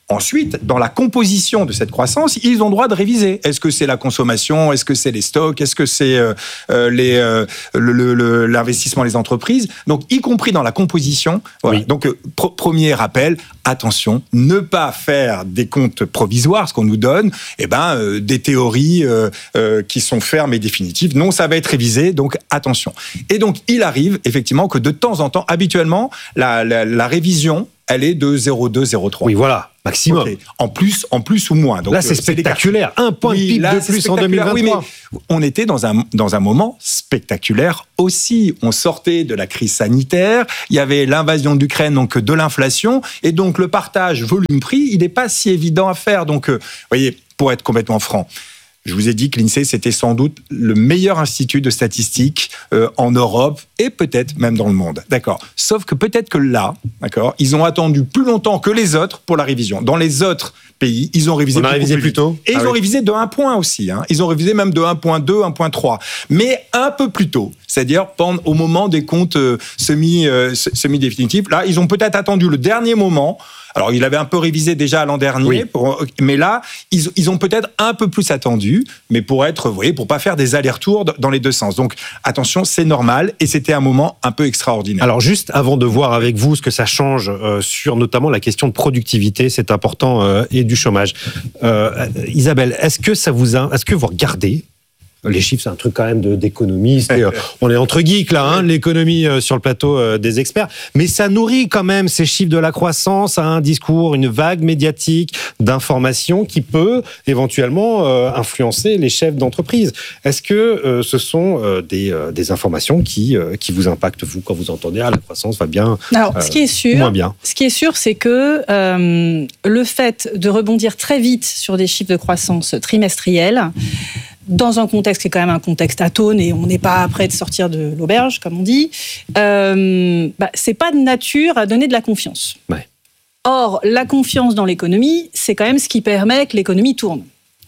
ensuite, dans la composition de cette croissance, ils ont le droit de réviser. Est-ce que c'est la consommation? Est-ce que c'est les stocks? Est-ce que c'est euh, euh, les, euh, le, le, le, l'investissement des entreprises? Donc, y compris dans la composition. Voilà. Oui. Donc, euh, pr- premier rappel, attention, ne pas faire des comptes provisoires, ce qu'on nous donne, eh ben, euh, des théories euh, euh, qui sont fermes et définitives. Non, ça va être révisé, donc attention. Et donc, il arrive effectivement que de temps en temps, habituellement, la, la, la révision, elle est de zéro virgule deux, zéro virgule trois. Oui, voilà, maximum. Okay. En plus, en plus ou moins. Donc, là, c'est spectaculaire. Un point oui, de pic de plus en deux mille vingt-trois. Oui, mais on était dans un, dans un moment spectaculaire aussi. On sortait de la crise sanitaire, il y avait l'invasion de l'Ukraine, donc de l'inflation, et donc le partage volume-prix, il n'est pas si évident à faire. Donc, vous voyez, pour être complètement franc, je vous ai dit que l'INSEE, c'était sans doute le meilleur institut de statistiques euh, en Europe et peut-être même dans le monde. D'accord. Sauf que peut-être que là, d'accord, ils ont attendu plus longtemps que les autres pour la révision. Dans les autres pays, ils ont révisé, On a révisé plus, plus tôt. Et ah ils oui. ont révisé de un point aussi. Hein. Ils ont révisé même de un virgule deux, un virgule trois. Mais un peu plus tôt. C'est-à-dire pendant, au moment des comptes euh, semi, euh, semi-définitifs. Là, ils ont peut-être attendu le dernier moment. Alors, il avait un peu révisé déjà l'an dernier, oui. pour, mais là, ils, ils ont peut-être un peu plus attendu, mais pour être, vous voyez, pour pas faire des allers-retours dans les deux sens. Donc, attention, c'est normal, et c'était un moment un peu extraordinaire. Alors, juste avant de voir avec vous ce que ça change euh, sur notamment la question de productivité, c'est important, euh, et du chômage. Euh, Isabelle, est-ce que ça vous a, est-ce que vous regardez? Les chiffres, c'est un truc quand même de, d'économiste. Et, euh, on est entre geeks là, hein, l'économie euh, sur le plateau euh, des experts. Mais ça nourrit quand même ces chiffres de la croissance à un discours, une vague médiatique d'informations qui peut éventuellement euh, influencer les chefs d'entreprise. Est-ce que euh, ce sont euh, des, euh, des informations qui, euh, qui vous impactent, vous, quand vous entendez ah, la croissance va bien, Alors, euh, ce qui est sûr, moins bien? Ce qui est sûr, c'est que euh, le fait de rebondir très vite sur des chiffres de croissance trimestriels, dans un contexte qui est quand même un contexte atone et on n'est pas prêt de sortir de l'auberge, comme on dit, euh, bah, c'est pas de nature à donner de la confiance. Ouais. Or, la confiance dans l'économie, c'est quand même ce qui permet que l'économie tourne.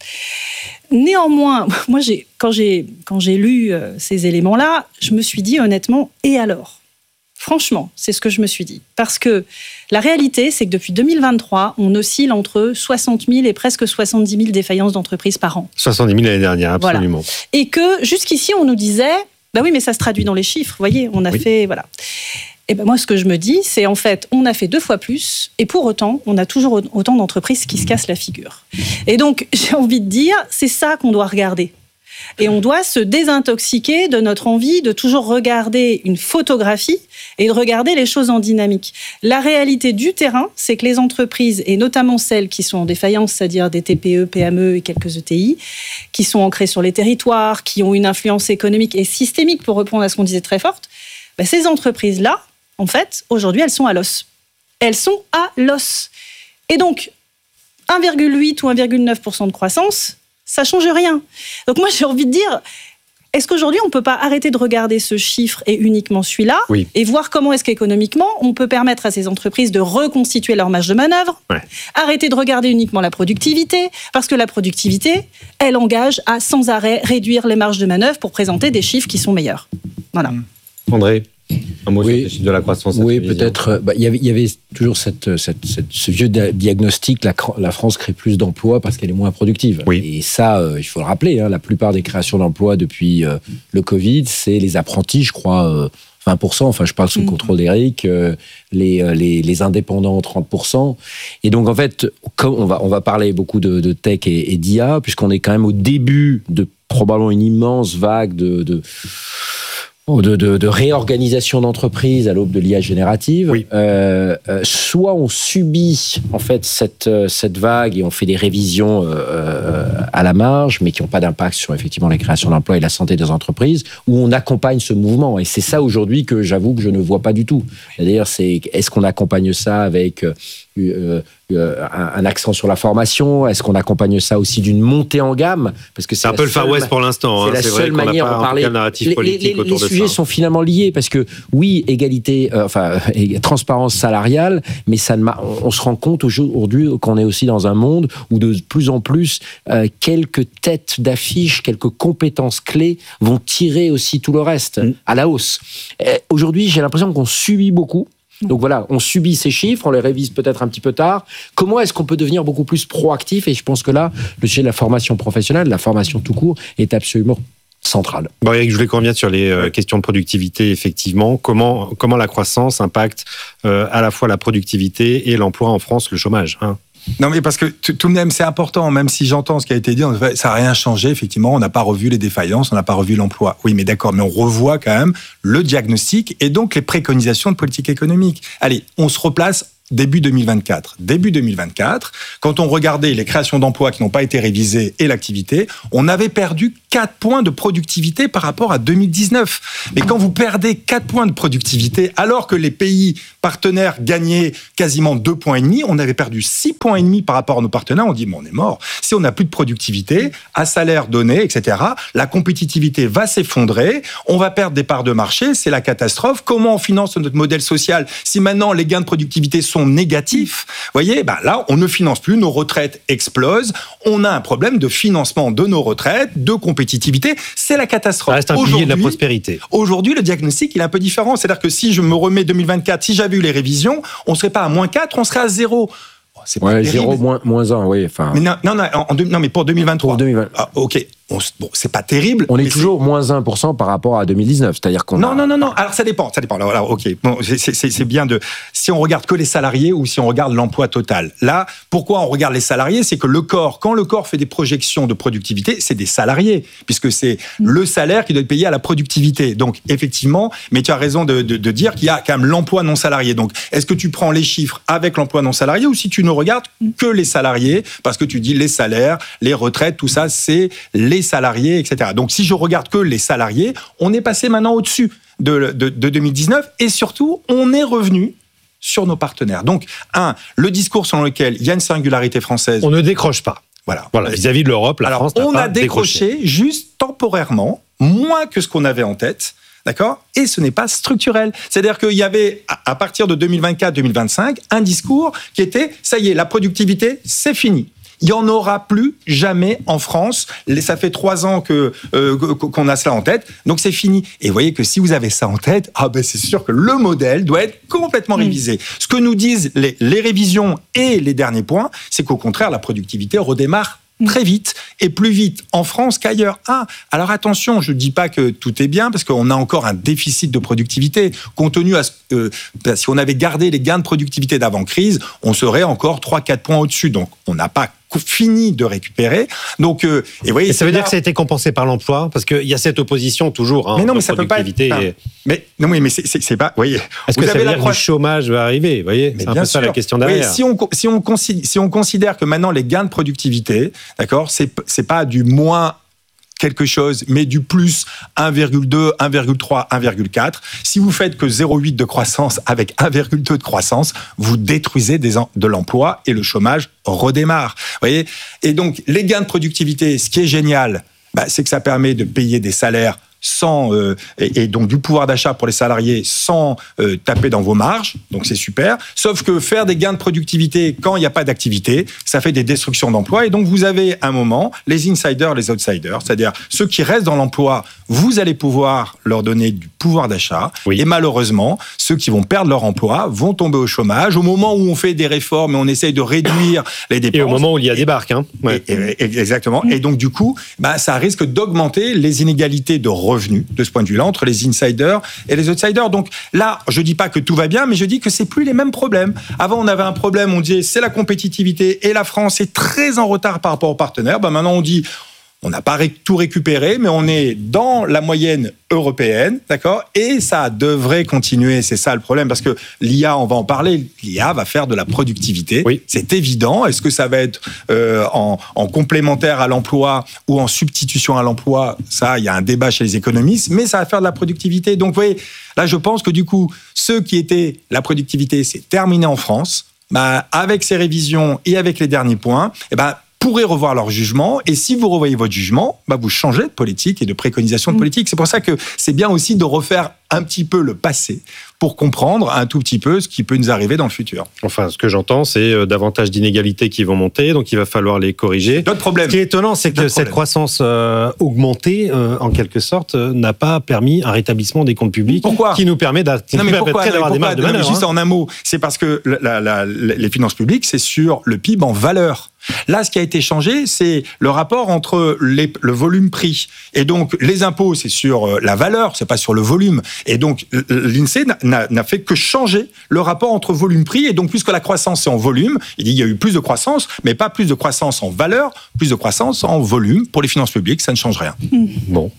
Néanmoins, moi, j'ai, quand, j'ai, quand j'ai lu euh, ces éléments-là, je me suis dit honnêtement, et alors ? Franchement, c'est ce que je me suis dit. Parce que la réalité, c'est que depuis deux mille vingt-trois, on oscille entre soixante mille et presque soixante-dix mille défaillances d'entreprises par an. soixante-dix mille l'année dernière, absolument. Voilà. Et que jusqu'ici, on nous disait, bah oui, mais ça se traduit dans les chiffres, vous voyez, on a oui. fait, voilà. Et ben moi, ce que je me dis, c'est en fait, on a fait deux fois plus, et pour autant, on a toujours autant d'entreprises qui se cassent la figure. Et donc, j'ai envie de dire, c'est ça qu'on doit regarder. Et on doit se désintoxiquer de notre envie de toujours regarder une photographie et de regarder les choses en dynamique. La réalité du terrain, c'est que les entreprises, et notamment celles qui sont en défaillance, c'est-à-dire des T P E, P M E et quelques E T I, qui sont ancrées sur les territoires, qui ont une influence économique et systémique, pour répondre à ce qu'on disait très forte, ben ces entreprises-là, en fait, aujourd'hui, elles sont à l'os. Elles sont à l'os. Et donc, un virgule huit ou un virgule neuf pour cent de croissance, ça ne change rien. Donc moi, j'ai envie de dire, est-ce qu'aujourd'hui, on ne peut pas arrêter de regarder ce chiffre et uniquement celui-là, oui. et voir comment est-ce qu'économiquement, on peut permettre à ces entreprises de reconstituer leur marge de manœuvre, ouais. arrêter de regarder uniquement la productivité, parce que la productivité, elle engage à sans arrêt réduire les marges de manœuvre pour présenter des chiffres qui sont meilleurs. Voilà. André, un mot oui. sur les chiffres de la croissance. Oui, peut-être. Bah, y avait, il y avait toujours cette, cette, cette, ce vieux diagnostic, la, la France crée plus d'emplois parce qu'elle est moins productive. Oui. Et ça, euh, il faut le rappeler, hein, la plupart des créations d'emplois depuis euh, le Covid, c'est les apprentis, je crois, euh, vingt pour cent, enfin je parle sous le mmh. contrôle d'Éric, euh, les, les, les indépendants, trente pour cent. Et donc en fait, comme on va, on va parler beaucoup de, de tech et, et d'I A, puisqu'on est quand même au début de probablement une immense vague de... de De, de, de réorganisation d'entreprises à l'aube de l'I A générative, oui. euh, euh, soit on subit en fait cette, cette vague et on fait des révisions euh, à la marge, mais qui n'ont pas d'impact sur effectivement la création d'emplois et la santé des entreprises, ou on accompagne ce mouvement. Et c'est ça aujourd'hui que j'avoue que je ne vois pas du tout. C'est-à-dire, c'est, est-ce qu'on accompagne ça avec euh, euh, un accent sur la formation? Est-ce qu'on accompagne ça aussi d'une montée en gamme? Parce que c'est, c'est un peu le Far West pour l'instant. C'est hein. la c'est seule vrai manière qu'on n'a pas de parler. Un narratif les, politique les, les, autour les de sujets ça. sont finalement liés parce que oui, égalité, euh, enfin transparence salariale, mais ça ne m'a, on, on se rend compte aujourd'hui qu'on est aussi dans un monde où de plus en plus euh, quelques têtes d'affiche, quelques compétences clés vont tirer aussi tout le reste mmh. à la hausse. Et aujourd'hui, j'ai l'impression qu'on subit beaucoup. Donc voilà, on subit ces chiffres, on les révise peut-être un petit peu tard. Comment est-ce qu'on peut devenir beaucoup plus proactif ? Et je pense que là, le sujet de la formation professionnelle, la formation tout court, est absolument central. Bon, Eric, je voulais qu'on revienne sur les euh, questions de productivité, effectivement. Comment, comment la croissance impacte euh, à la fois la productivité et l'emploi en France, le chômage, hein ? Non, mais parce que tout de même, c'est important, même si j'entends ce qui a été dit, ça n'a rien changé, effectivement, on n'a pas revu les défaillances, on n'a pas revu l'emploi. Oui, mais d'accord, mais on revoit quand même le diagnostic et donc les préconisations de politique économique. Allez, on se replace début deux mille vingt-quatre. Début deux mille vingt-quatre, quand on regardait les créations d'emplois qui n'ont pas été révisées et l'activité, on avait perdu quatre points de productivité par rapport à deux mille dix-neuf. Mais quand vous perdez quatre points de productivité, alors que les pays partenaires gagnaient quasiment deux points et demi, on avait perdu six points et demi par rapport à nos partenaires, on dit, bon, on est mort. Si on n'a plus de productivité, à salaire donné, et cetera, la compétitivité va s'effondrer, on va perdre des parts de marché, c'est la catastrophe. Comment on finance notre modèle social si maintenant les gains de productivité sont négatifs? Vous voyez, ben là, on ne finance plus, nos retraites explosent, on a un problème de financement de nos retraites, de compétitivité, c'est la catastrophe. Ça reste un pilier de la prospérité. Aujourd'hui, le diagnostic, il est un peu différent. C'est-à-dire que si je me remets deux mille vingt-quatre, si j'avais eu les révisions, on ne serait pas à moins quatre, on serait à zéro. C'est ouais, zéro, moins, moins un, oui. Enfin... Mais non, non, non, en, en, non, mais pour deux mille vingt-trois. Pour deux mille vingt. Ah, ok. On, bon, c'est pas terrible. On est toujours c'est... moins un pour cent par rapport à deux mille dix-neuf. C'est-à-dire qu'on. Non, a... non, non, non. Alors, ça dépend. Ça dépend. Alors, alors ok. Bon, c'est, c'est, c'est bien de. Si on regarde que les salariés ou si on regarde l'emploi total. Là, pourquoi on regarde les salariés? C'est que le corps, quand le corps fait des projections de productivité, c'est des salariés, puisque c'est le salaire qui doit être payé à la productivité. Donc, effectivement, mais tu as raison de, de, de dire qu'il y a quand même l'emploi non salarié. Donc, est-ce que tu prends les chiffres avec l'emploi non salarié ou si tu ne regardes que les salariés, parce que tu dis les salaires, les retraites, tout ça, c'est les salariés, et cetera. Donc, si je regarde que les salariés, on est passé maintenant au-dessus de, de, de deux mille dix-neuf et surtout, on est revenu sur nos partenaires. Donc, un, le discours selon lequel il y a une singularité française. On ne décroche pas. Voilà. Voilà. Vis-à-vis de l'Europe, la Alors, France n'a on pas a décroché, décroché juste temporairement, moins que ce qu'on avait en tête. D'accord ? Et ce n'est pas structurel. C'est-à-dire qu'il y avait, à partir de deux mille vingt-quatre deux mille vingt-cinq, un discours qui était, ça y est, la productivité, c'est fini. Il n'y en aura plus jamais en France. Ça fait trois ans que, euh, qu'on a cela en tête, donc c'est fini. Et vous voyez que si vous avez ça en tête, ah ben c'est sûr que le modèle doit être complètement mmh. révisé. Ce que nous disent les, les révisions et les derniers points, c'est qu'au contraire, la productivité redémarre très vite, et plus vite en France qu'ailleurs. Ah, alors attention, je ne dis pas que tout est bien, parce qu'on a encore un déficit de productivité. Compte tenu, à ce, euh, si on avait gardé les gains de productivité d'avant-crise, on serait encore trois à quatre points au-dessus. Donc, on n'a pas fini de récupérer. Donc, euh, et, voyez, et ça veut là... dire que ça a été compensé par l'emploi, parce qu'il y a cette opposition toujours. Hein, mais non, mais ça peut pas être. Et... Mais non, oui, mais c'est, c'est, c'est pas. Voyez. Est-ce que ça veut dire que le chômage va arriver? Voyez, mais c'est un peu sûr. Ça la question derrière. Oui, si on si on considère, si on considère que maintenant les gains de productivité, d'accord, c'est c'est pas du moins quelque chose, mais du plus un virgule deux, un virgule trois, un virgule quatre. Si vous faites que zéro virgule huit de croissance avec un virgule deux de croissance, vous détruisez des en, de l'emploi et le chômage redémarre. Vous voyez ? Et donc, les gains de productivité, ce qui est génial, bah, c'est que ça permet de payer des salaires sans euh, et, et donc du pouvoir d'achat pour les salariés sans euh, taper dans vos marges, donc c'est super. Sauf que faire des gains de productivité quand il n'y a pas d'activité, ça fait des destructions d'emplois. Et donc vous avez un moment les insiders, les outsiders, c'est-à-dire ceux qui restent dans l'emploi, vous allez pouvoir leur donner du pouvoir d'achat. Oui. Et malheureusement, ceux qui vont perdre leur emploi vont tomber au chômage. Au moment où on fait des réformes et on essaye de réduire les dépenses. Et au moment où il y a des barques, hein. Ouais. Et, et, exactement. Et donc du coup, bah, ça risque d'augmenter les inégalités de revenus de ce point de vue-là entre les insiders et les outsiders. Donc là, je dis pas que tout va bien, mais je dis que c'est plus les mêmes problèmes. Avant, on avait un problème, on disait c'est la compétitivité et la France est très en retard par rapport aux partenaires. Ben maintenant, on dit on n'a pas tout récupéré, mais on est dans la moyenne européenne, d'accord ? Et ça devrait continuer, c'est ça le problème, parce que l'I A, on va en parler, l'I A va faire de la productivité, oui. C'est évident. Est-ce que ça va être euh, en, en complémentaire à l'emploi ou en substitution à l'emploi ? Ça, il y a un débat chez les économistes, mais ça va faire de la productivité. Donc, vous voyez, là, je pense que du coup, ceux qui étaient la productivité, c'est terminé en France, bah, avec ces révisions et avec les derniers points, eh ben, pourraient revoir leur jugement, et si vous revoyez votre jugement, bah vous changez de politique et de préconisation de politique. C'est pour ça que c'est bien aussi de refaire un petit peu le passé pour comprendre un tout petit peu ce qui peut nous arriver dans le futur. Enfin, ce que j'entends, c'est davantage d'inégalités qui vont monter, donc il va falloir les corriger. D'autres problèmes. Ce qui est étonnant, c'est que cette croissance euh, augmentée, euh, en quelque sorte, euh, n'a pas permis un rétablissement des comptes publics. Pourquoi ? Qui nous permet d'a- qui non, nous mais pourquoi, d'avoir pourquoi, des marges de manœuvre. Juste hein. en un mot, c'est parce que la, la, la, les finances publiques, c'est sur le P I B en valeur. Là, ce qui a été changé, c'est le rapport entre les, le volume-prix. Et donc, les impôts, c'est sur la valeur, c'est pas sur le volume. Et donc, l'INSEE n'a, n'a fait que changer le rapport entre volume-prix. Et donc, puisque la croissance est en volume, il dit qu'il y a eu plus de croissance, mais pas plus de croissance en valeur, plus de croissance en volume. Pour les finances publiques, ça ne change rien. Mmh. Bon.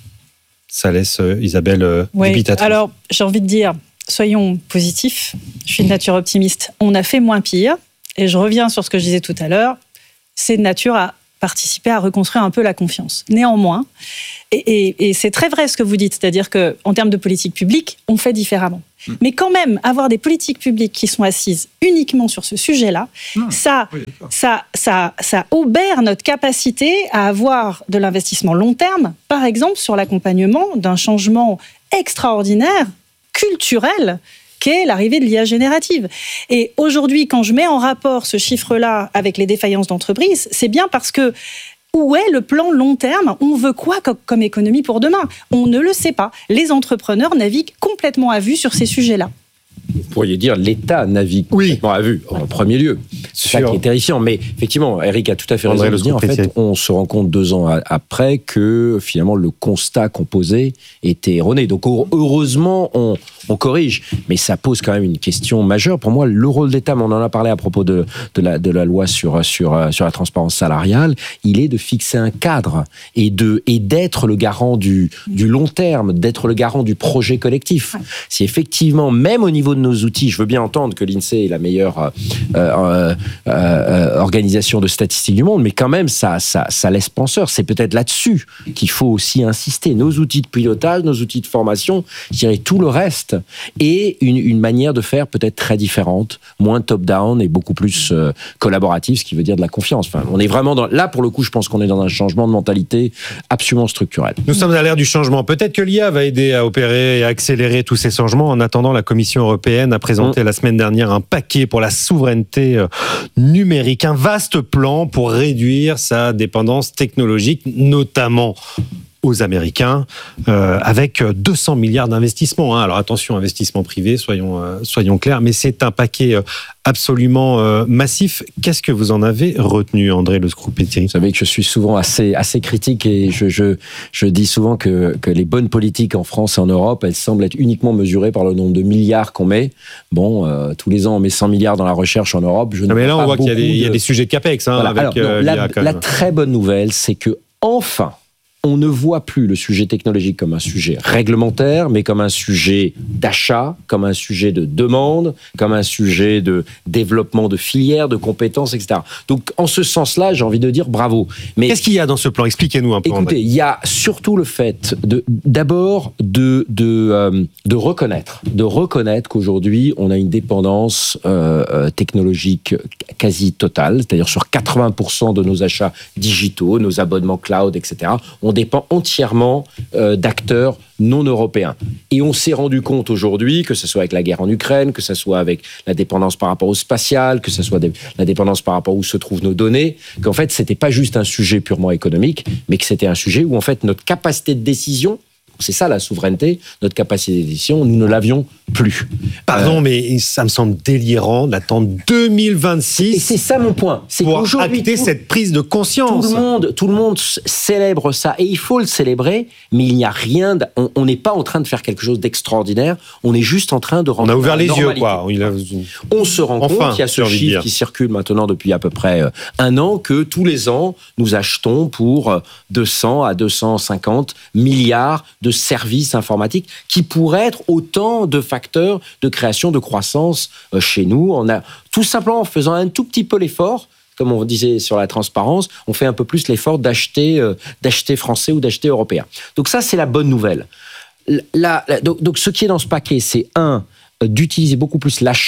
Ça laisse euh, Isabelle euh, oui. dubitative. Alors, j'ai envie de dire, soyons positifs. Je suis de nature optimiste. On a fait moins pire. Et je reviens sur ce que je disais tout à l'heure. C'est de nature à participer à reconstruire un peu la confiance. Néanmoins, et, et, et c'est très vrai ce que vous dites, c'est-à-dire qu'en termes de politique publique, on fait différemment. Mmh. Mais quand même, avoir des politiques publiques qui sont assises uniquement sur ce sujet-là, mmh. ça, oui, ça, ça, ça obère notre capacité à avoir de l'investissement long terme, par exemple sur l'accompagnement d'un changement extraordinaire, culturel, qu'est l'arrivée de l'I A générative. Et aujourd'hui, quand je mets en rapport ce chiffre-là avec les défaillances d'entreprises, c'est bien parce que où est le plan long terme ? On veut quoi comme économie pour demain ? On ne le sait pas. Les entrepreneurs naviguent complètement à vue sur ces sujets-là. Vous pourriez dire l'État navigue oui. complètement à vue, en premier lieu. C'est ça qui est terrifiant. Mais effectivement, Eric a tout à fait raison de dire. En fait, on se rend compte deux ans après que finalement le constat qu'on posait était erroné. Donc heureusement, on, on corrige. Mais ça pose quand même une question majeure. Pour moi, le rôle d'État, mais on en a parlé à propos de, de, la, de la loi sur, sur, sur la transparence salariale, il est de fixer un cadre et, de, et d'être le garant du, du long terme, d'être le garant du projet collectif. Ouais. Si effectivement, même au niveau de nos outils, je veux bien entendre que l'INSEE est la meilleure euh, euh, euh, organisation de statistiques du monde, mais quand même, ça, ça, ça laisse penseur. C'est peut-être là-dessus qu'il faut aussi insister. Nos outils de pilotage, nos outils de formation, je dirais tout le reste, et une, une manière de faire peut-être très différente, moins top-down et beaucoup plus euh, collaborative, ce qui veut dire de la confiance. Enfin, on est vraiment dans... Là, pour le coup, je pense qu'on est dans un changement de mentalité absolument structurel. Nous sommes à l'ère du changement. Peut-être que l'I A va aider à opérer et à accélérer tous ces changements. En attendant, la Commission européenne a présenté mmh. la semaine dernière un paquet pour la souveraineté numérique, un vaste plan pour réduire sa dépendance technologique, notamment aux Américains, euh, avec deux cents milliards d'investissements. Hein. Alors attention, investissement privé, soyons, euh, soyons clairs, mais c'est un paquet absolument euh, massif. Qu'est-ce que vous en avez retenu, André Le Scrupetieri ? Vous savez que je suis souvent assez, assez critique et je, je, je dis souvent que, que les bonnes politiques en France et en Europe, elles semblent être uniquement mesurées par le nombre de milliards qu'on met. Bon, euh, tous les ans, on met cent milliards dans la recherche en Europe. Je non, ne mais là, on voit qu'il y a, des, de... il y a des sujets de CAPEX hein, voilà. avec Alors, non, euh, la, l'I A. Quand la même. très bonne nouvelle, c'est que enfin, on ne voit plus le sujet technologique comme un sujet réglementaire, mais comme un sujet d'achat, comme un sujet de demande, comme un sujet de développement de filières, de compétences, et cetera. Donc, en ce sens-là, j'ai envie de dire bravo. Mais qu'est-ce qu'il y a dans ce plan ? Expliquez-nous un peu. Écoutez, André. Il y a surtout le fait de, d'abord de, de, euh, de reconnaître, de reconnaître qu'aujourd'hui, on a une dépendance euh, technologique quasi totale, c'est-à-dire sur quatre-vingts pour cent de nos achats digitaux, nos abonnements cloud, et cetera. On dépend entièrement euh, d'acteurs non européens. Et on s'est rendu compte aujourd'hui, que ce soit avec la guerre en Ukraine, que ce soit avec la dépendance par rapport au spatial, que ce soit des, la dépendance par rapport où se trouvent nos données, qu'en fait, c'était pas juste un sujet purement économique, mais que c'était un sujet où, en fait, notre capacité de décision, c'est ça la souveraineté, notre capacité de décision, nous ne l'avions plus. Pardon, euh, mais ça me semble délirant d'attendre deux mille vingt-six. Et c'est ça mon point. C'est pour qu'aujourd'hui, acter tout, cette prise de conscience. Tout le monde, tout le monde célèbre ça, et il faut le célébrer, mais il n'y a rien. De, on n'est pas en train de faire quelque chose d'extraordinaire. On est juste en train de rendre. On a ouvert les normalité. yeux, quoi. Il a... On se rend enfin, compte, il y a ce chiffre qui circule maintenant depuis à peu près un an, que tous les ans, nous achetons pour deux cents à deux cent cinquante milliards de services informatiques qui pourraient être autant de facteurs de création de croissance chez nous. On a tout simplement en faisant un tout petit peu l'effort, comme on disait sur la transparence, on fait un peu plus l'effort d'acheter, euh, d'acheter français ou d'acheter européen. Donc ça, c'est la bonne nouvelle. La, la, donc, donc ce qui est dans ce paquet, c'est un, d'utiliser beaucoup plus l'achat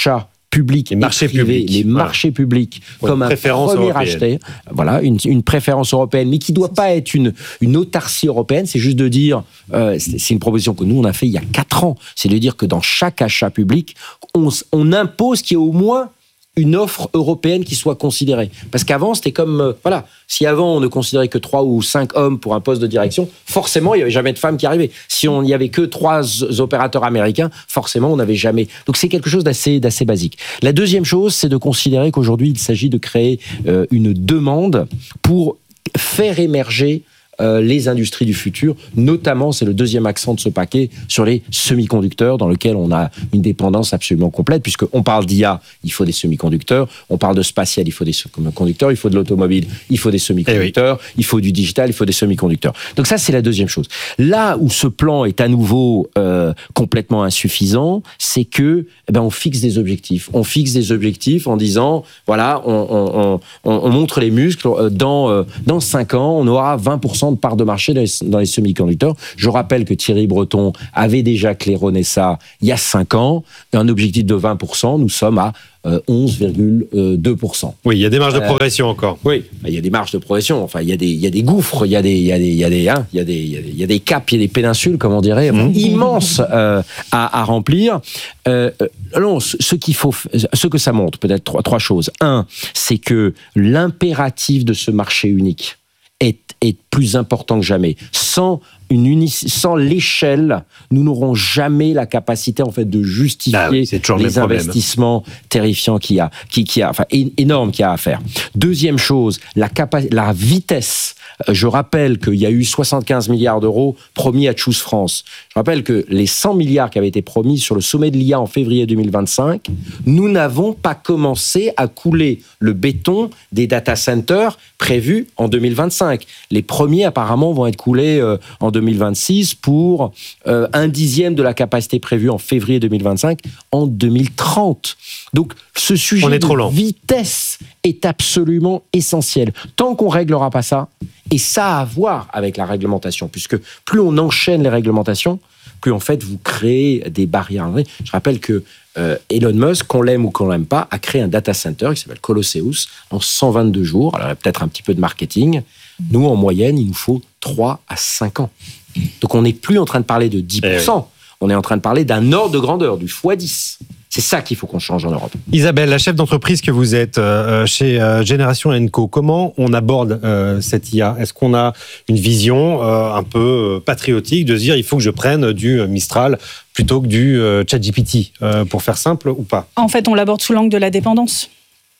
publics les marchés et privés, publics, les voilà. marchés publics, Ouais, comme un premier européenne. acheteur, voilà, une, une préférence européenne, mais qui ne doit pas être une, une autarcie européenne. C'est juste de dire, euh, c'est, c'est une proposition que nous, on a fait il y a quatre ans. C'est de dire que dans chaque achat public, on, on impose qu'il y ait au moins une offre européenne qui soit considérée. Parce qu'avant, c'était comme... Euh, voilà, si avant, on ne considérait que trois ou cinq hommes pour un poste de direction, forcément, il n'y avait jamais de femmes qui arrivaient. Si on n'y avait que trois opérateurs américains, forcément, on n'avait jamais... Donc, c'est quelque chose d'assez, d'assez basique. La deuxième chose, c'est de considérer qu'aujourd'hui, il s'agit de créer euh, une demande pour faire émerger Euh, les industries du futur, notamment, c'est le deuxième accent de ce paquet, sur les semi-conducteurs, dans lequel on a une dépendance absolument complète, puisqu'on parle d'I A, il faut des semi-conducteurs, on parle de spatial, il faut des semi-conducteurs, il faut de l'automobile, il faut des semi-conducteurs, eh oui. il faut du digital, il faut des semi-conducteurs. Donc ça, c'est la deuxième chose. Là où ce plan est à nouveau euh, complètement insuffisant, c'est que eh ben, on fixe des objectifs. On fixe des objectifs en disant, voilà, on, on, on, on montre les muscles, dans, euh, dans cinq ans, on aura vingt pour cent de part de marché dans les, dans les semi-conducteurs. Je rappelle que Thierry Breton avait déjà claironné ça il y a cinq ans, un objectif de vingt pour cent, nous sommes à euh, onze virgule deux pour cent. Oui, il y a des marges de euh, progression encore. Oui, il y a des marges de progression, enfin, il y a des, il y a des gouffres, il y a des, il y a des, il y a des, hein, il y a des, il y a des, il y a des caps, il y a des péninsules, comme on dirait, mmh. immenses euh, à, à remplir. Euh, non, ce qu'il faut, ce que ça montre, peut-être trois, trois choses. Un, c'est que l'impératif de ce marché unique est, est plus important que jamais. Sans une uni- sans l'échelle, nous n'aurons jamais la capacité en fait de justifier ah oui, les investissements terrifiants qu'il y a, qui, qui a, enfin énormes qu'il y a à faire. Deuxième chose, la capa- la vitesse. Je rappelle qu'il y a eu soixante-quinze milliards d'euros promis à Choose France. Je rappelle que les cent milliards qui avaient été promis sur le sommet de l'I A en février deux mille vingt-cinq, nous n'avons pas commencé à couler le béton des data centers prévus en deux mille vingt-cinq. Les premiers, apparemment, vont être coulés euh, en deux mille vingt-six pour euh, un dixième de la capacité prévue en février deux mille vingt-cinq en deux mille trente. Donc, ce sujet On est trop de lent. vitesse est absolument essentiel. Tant qu'on ne réglera pas ça, et ça a à voir avec la réglementation, puisque plus on enchaîne les réglementations, plus en fait vous créez des barrières. Je rappelle que euh, Elon Musk, qu'on l'aime ou qu'on l'aime pas, a créé un data center qui s'appelle Colosseus en cent vingt-deux jours. Alors il y a peut-être un petit peu de marketing. Nous, en moyenne, il nous faut trois à cinq ans. Donc on n'est plus en train de parler de dix pour cent. Eh oui. On est en train de parler d'un ordre de grandeur, du fois dix. C'est ça qu'il faut qu'on change en Europe. Isabelle, la chef d'entreprise que vous êtes euh, chez euh, Génération and Co, comment on aborde euh, cette I A ? Est-ce qu'on a une vision euh, un peu patriotique de se dire il faut que je prenne du Mistral plutôt que du euh, ChatGPT, euh, pour faire simple ou pas ? En fait, on l'aborde sous l'angle de la dépendance.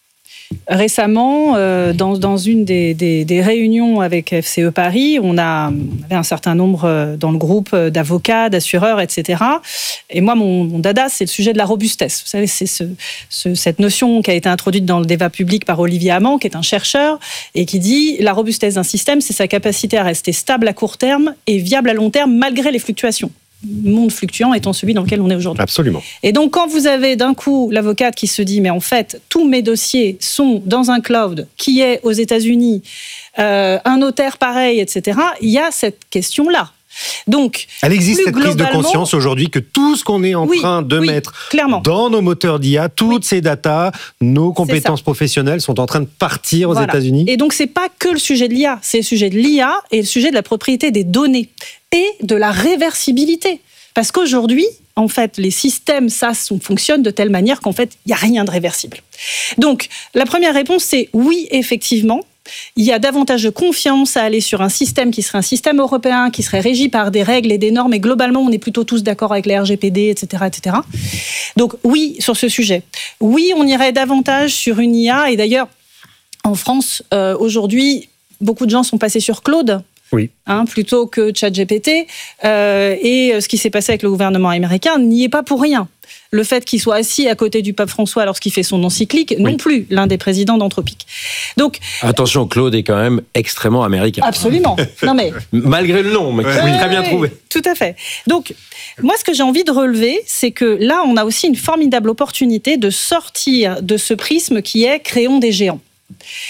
Récemment, euh, dans, dans une des, des, des réunions avec F C E Paris, on, a, on avait un certain nombre dans le groupe d'avocats, d'assureurs, et cetera. Et moi, mon, mon dada, c'est le sujet de la robustesse. Vous savez, c'est ce, ce, cette notion qui a été introduite dans le débat public par Olivier Hamon, qui est un chercheur, et qui dit la robustesse d'un système, c'est sa capacité à rester stable à court terme et viable à long terme, malgré les fluctuations. Monde fluctuant étant celui dans lequel on est aujourd'hui. Absolument. Et donc, quand vous avez d'un coup l'avocate qui se dit, mais en fait, tous mes dossiers sont dans un cloud qui est aux États-Unis, euh, un notaire pareil, et cetera, il y a cette question-là. Donc, elle existe cette prise de conscience aujourd'hui que tout ce qu'on est en oui, train de oui, mettre clairement. dans nos moteurs d'I A, toutes oui. ces datas, nos compétences ça. professionnelles sont en train de partir aux voilà. États-Unis. Et donc, c'est pas que le sujet de l'I A, c'est le sujet de l'I A et le sujet de la propriété des données et de la réversibilité. Parce qu'aujourd'hui, en fait, les systèmes SaaS fonctionnent de telle manière qu'en fait, il n'y a rien de réversible. Donc, la première réponse, c'est oui, effectivement, il y a davantage de confiance à aller sur un système qui serait un système européen, qui serait régi par des règles et des normes, et globalement, on est plutôt tous d'accord avec les R G P D, et cetera, et cetera. Donc, oui, sur ce sujet. Oui, on irait davantage sur une I A, et d'ailleurs, en France, euh, aujourd'hui, beaucoup de gens sont passés sur Claude, oui. hein, plutôt que ChatGPT, euh, et ce qui s'est passé avec le gouvernement américain n'y est pas pour rien. Le fait qu'il soit assis à côté du pape François lorsqu'il fait son encyclique, oui. non plus, l'un des présidents d'Anthropique. Donc, attention, Claude est quand même extrêmement américain. Absolument. Non mais malgré le nom, mais ouais, oui, très bien ouais, trouvé. Tout à fait. Donc, moi, ce que j'ai envie de relever, c'est que là, on a aussi une formidable opportunité de sortir de ce prisme qui est créons des géants.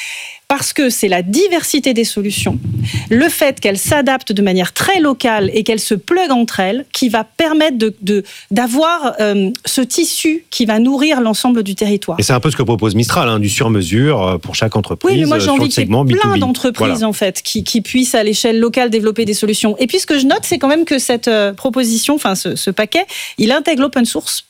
Parce que c'est la diversité des solutions, le fait qu'elles s'adaptent de manière très locale et qu'elles se pluguent entre elles, qui va permettre de, de, d'avoir euh, ce tissu qui va nourrir l'ensemble du territoire. Et c'est un peu ce que propose Mistral, hein, du sur-mesure pour chaque entreprise. Oui, mais moi j'ai envie qu'il y ait plein B deux B. d'entreprises Voilà. en fait, qui, qui puissent à l'échelle locale développer des solutions. Et puis ce que je note, c'est quand même que cette euh, proposition, enfin ce, ce paquet, il intègre l'open source.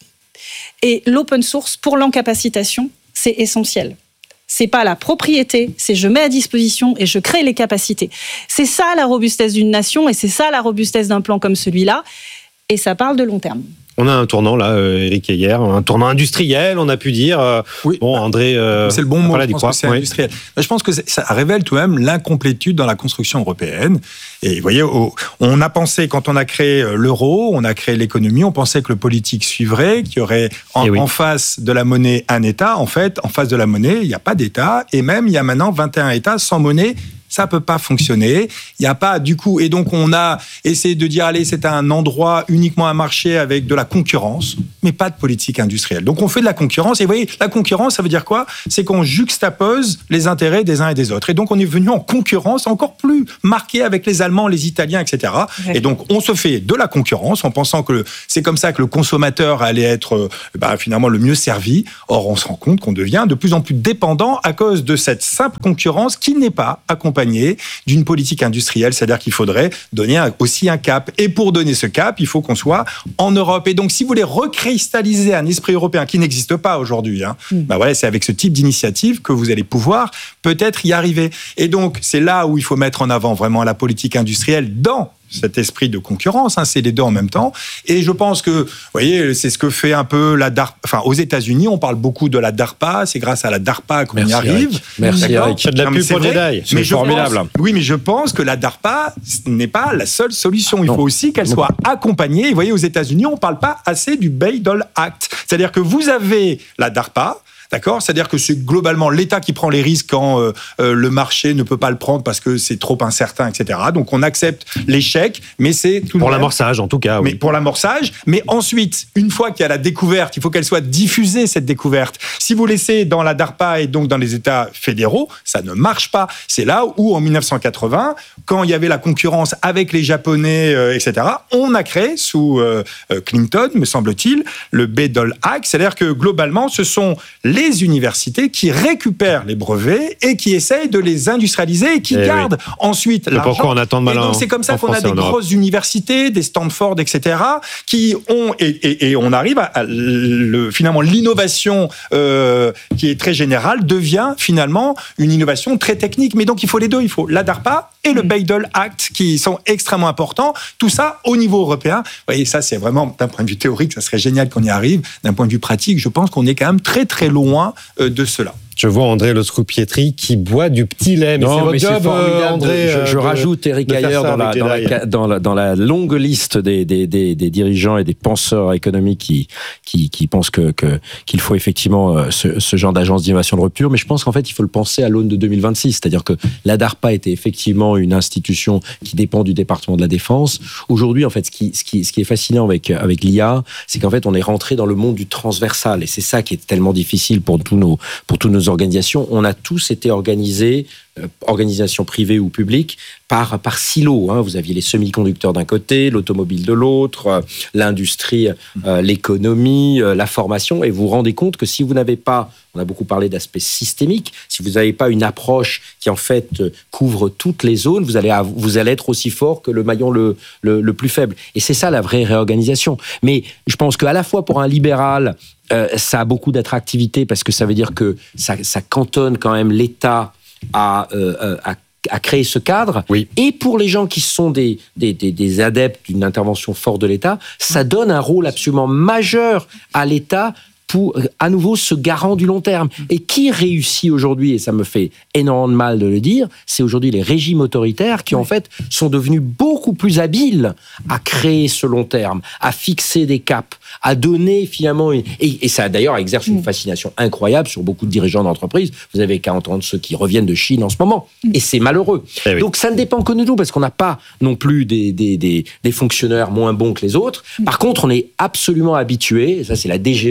Et l'open source pour l'encapacitation, c'est essentiel. C'est pas la propriété, c'est je mets à disposition et je crée les capacités. C'est ça la robustesse d'une nation et c'est ça la robustesse d'un plan comme celui-là. Et ça parle de long terme. On a un tournant là, euh, Éric Heyer, un tournant industriel, on a pu dire. Euh, oui. Bon, André. Euh, c'est le bon mot. voilà, je pense quoi. que c'est oui. industriel. Mais je pense que ça révèle tout de même l'incomplétude dans la construction européenne. Et vous voyez, on a pensé quand on a créé l'euro, on a créé l'économie, on pensait que le politique suivrait, qu'il y aurait en, oui. en face de la monnaie un État. En fait, en face de la monnaie, il n'y a pas d'État. Et même, il y a maintenant vingt et un États sans monnaie. Ça peut pas fonctionner. Il y a pas du coup, et donc on a essayé de dire allez, c'est un endroit uniquement un marché avec de la concurrence, mais pas de politique industrielle. Donc on fait de la concurrence. Et vous voyez, la concurrence, ça veut dire quoi ? C'est qu'on juxtapose les intérêts des uns et des autres. Et donc on est venu en concurrence encore plus marquée avec les Allemands, les Italiens, et cetera. Ouais. Et donc on se fait de la concurrence en pensant que c'est comme ça que le consommateur allait être bah, finalement le mieux servi. Or on se rend compte qu'on devient de plus en plus dépendant à cause de cette simple concurrence qui n'est pas accompagnée d'une politique industrielle, c'est-à-dire qu'il faudrait donner aussi un cap. Et pour donner ce cap, il faut qu'on soit en Europe. Et donc, si vous voulez recristalliser un esprit européen qui n'existe pas aujourd'hui, hein, mmh. bah voilà, c'est avec ce type d'initiative que vous allez pouvoir peut-être y arriver. Et donc, c'est là où il faut mettre en avant vraiment la politique industrielle dans cet esprit de concurrence, hein, c'est les deux en même temps. Et je pense que, vous voyez, c'est ce que fait un peu la DARPA. Enfin, aux États-Unis, on parle beaucoup de la DARPA. C'est grâce à la DARPA qu'on Merci y arrive. Eric. Merci Eric. C'est de la pub pour Jedi. C'est formidable. Pense, oui, mais je pense que la DARPA n'est pas la seule solution. Il non. faut aussi qu'elle soit accompagnée. Et vous voyez, aux États-Unis, on ne parle pas assez du Bayh-Dole Act. C'est-à-dire que vous avez la DARPA. D'accord ? C'est-à-dire que c'est globalement l'État qui prend les risques quand euh, euh, le marché ne peut pas le prendre parce que c'est trop incertain, et cetera. Donc on accepte l'échec, mais c'est tout pour même, l'amorçage en tout cas. Mais oui. pour l'amorçage, mais ensuite, une fois qu'il y a la découverte, il faut qu'elle soit diffusée cette découverte. Si vous laissez dans la DARPA et donc dans les États fédéraux, ça ne marche pas. C'est là où en dix-neuf cent quatre-vingts, quand il y avait la concurrence avec les Japonais, euh, et cetera, on a créé sous euh, Clinton, me semble-t-il, le Bayh-Dole Act. C'est-à-dire que globalement, ce sont les les universités qui récupèrent les brevets et qui essayent de les industrialiser et qui et gardent oui. ensuite mais l'argent. Pourquoi on attend de malin, et donc c'est comme ça qu'on a des grosses universités, des Stanford, et cetera, qui ont et, et, et on arrive à, à le, finalement l'innovation euh, qui est très générale devient finalement une innovation très technique. Mais donc il faut les deux, il faut la DARPA et le Bayh-Dole Act qui sont extrêmement importants. Tout ça au niveau européen. Vous voyez, ça c'est vraiment d'un point de vue théorique, ça serait génial qu'on y arrive. D'un point de vue pratique, je pense qu'on est quand même très très loin de cela. Je vois André Le Scroupietri qui boit du petit lait. Mais non, c'est votre mais job, c'est formidable. André. Je, je de, rajoute Éric Heyer dans la, dans, la, dans, la, dans la longue liste des, des, des, des dirigeants et des penseurs économiques qui, qui, qui pensent que, que, qu'il faut effectivement ce, ce genre d'agence d'innovation de rupture. Mais je pense qu'en fait, il faut le penser à l'aune de deux mille vingt-six. C'est-à-dire que la DARPA était effectivement une institution qui dépend du département de la Défense. Aujourd'hui, en fait, ce qui, ce qui, ce qui est fascinant avec, avec l'I A, c'est qu'en fait, on est rentré dans le monde du transversal. Et c'est ça qui est tellement difficile pour tous nos, pour toutes nos organisations. On a tous été organisés, euh, organisations privées ou publiques, par, par silos. Hein. Vous aviez les semi-conducteurs d'un côté, l'automobile de l'autre, euh, l'industrie, euh, l'économie, euh, la formation, et vous vous rendez compte que si vous n'avez pas, on a beaucoup parlé d'aspect systémique, si vous n'avez pas une approche qui en fait euh, couvre toutes les zones, vous allez, av- vous allez être aussi fort que le maillon le, le, le plus faible. Et c'est ça la vraie réorganisation. Mais je pense qu'à la fois pour un libéral, Euh, ça a beaucoup d'attractivité parce que ça veut dire que ça, ça cantonne quand même l'État à, euh, à, à créer ce cadre. Oui. Et pour les gens qui sont des, des, des, des adeptes d'une intervention forte de l'État, ça donne un rôle absolument majeur à l'État pour, à nouveau, ce garant du long terme. Et qui réussit aujourd'hui, et ça me fait énormément de mal de le dire, c'est aujourd'hui les régimes autoritaires qui, en fait, sont devenus beaucoup plus habiles à créer ce long terme, à fixer des caps, à donner finalement... Une... Et, et ça, d'ailleurs, exerce une fascination incroyable sur beaucoup de dirigeants d'entreprise. Vous avez qu'à entendre ceux qui reviennent de Chine en ce moment. Et c'est malheureux. Eh oui. Donc, ça ne dépend que de nous, parce qu'on n'a pas non plus des, des, des, des fonctionnaires moins bons que les autres. Par contre, on est absolument habitué, et ça, c'est la D G E, c'est la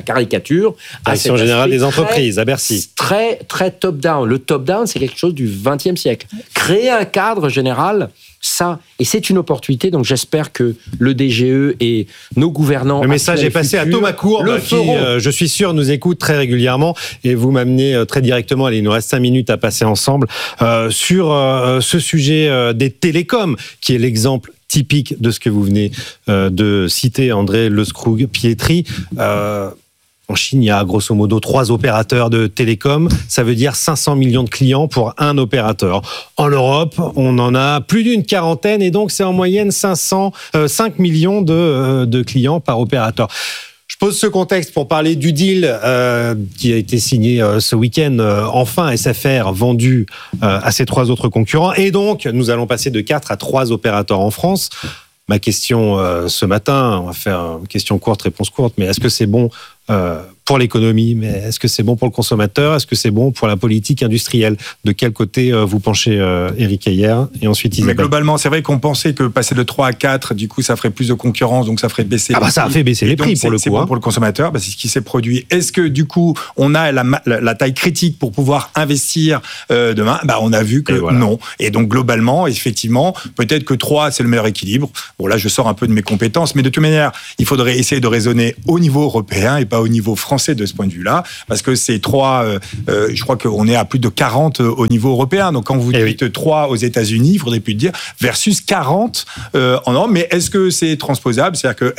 caricature. Direction générale des entreprises, à Bercy. Très, très top-down. Le top-down, c'est quelque chose du vingtième siècle. Créer un cadre général, ça, et c'est une opportunité, donc j'espère que le D G E et nos gouvernants... Le message est passé à Thomas Courbe, qui, euh, je suis sûr, nous écoute très régulièrement, et vous m'amenez euh, très directement, allez, il nous reste cinq minutes à passer ensemble, euh, sur euh, ce sujet euh, des télécoms, qui est l'exemple typique de ce que vous venez euh, de citer, André Lescroux-Pietri. Euh, En Chine, il y a grosso modo trois opérateurs de télécom. Ça veut dire cinq cents millions de clients pour un opérateur. En Europe, on en a plus d'une quarantaine et donc c'est en moyenne cinq cents, euh, cinq millions de, euh, de clients par opérateur. Je pose ce contexte pour parler du deal euh, qui a été signé euh, ce week-end. Euh, enfin, S F R vendu euh, à ses trois autres concurrents. Et donc, nous allons passer de quatre à trois opérateurs en France. Ma question euh, ce matin, on va faire une question courte, réponse courte, mais est-ce que c'est bon euh, pour l'économie, mais est-ce que c'est bon pour le consommateur? Est-ce que c'est bon pour la politique industrielle? De quel côté euh, vous penchez, euh, Éric Heyer, et ensuite Isabelle? Mais globalement, c'est vrai qu'on pensait que passer de trois à quatre, du coup, ça ferait plus de concurrence, donc ça ferait baisser ah les bah ça prix. a fait baisser les prix c'est, pour le c'est coup. Bon hein. pour le consommateur, bah c'est ce qui s'est produit. Est-ce que du coup, on a la, la, la taille critique pour pouvoir investir euh, demain? Bah on a vu que et voilà. non. Et donc globalement, effectivement, peut-être que trois, c'est le meilleur équilibre. Bon là, je sors un peu de mes compétences, mais de toute manière, il faudrait essayer de raisonner au niveau européen et pas au niveau français de ce point de vue-là, parce que c'est trois, euh, euh, je crois qu'on est à plus de quarante au niveau européen. Donc quand vous et dites oui. trois aux États-Unis, il faudrait plus dire versus quarante euh, en Europe. Mais est-ce que c'est transposable? C'est-à-dire que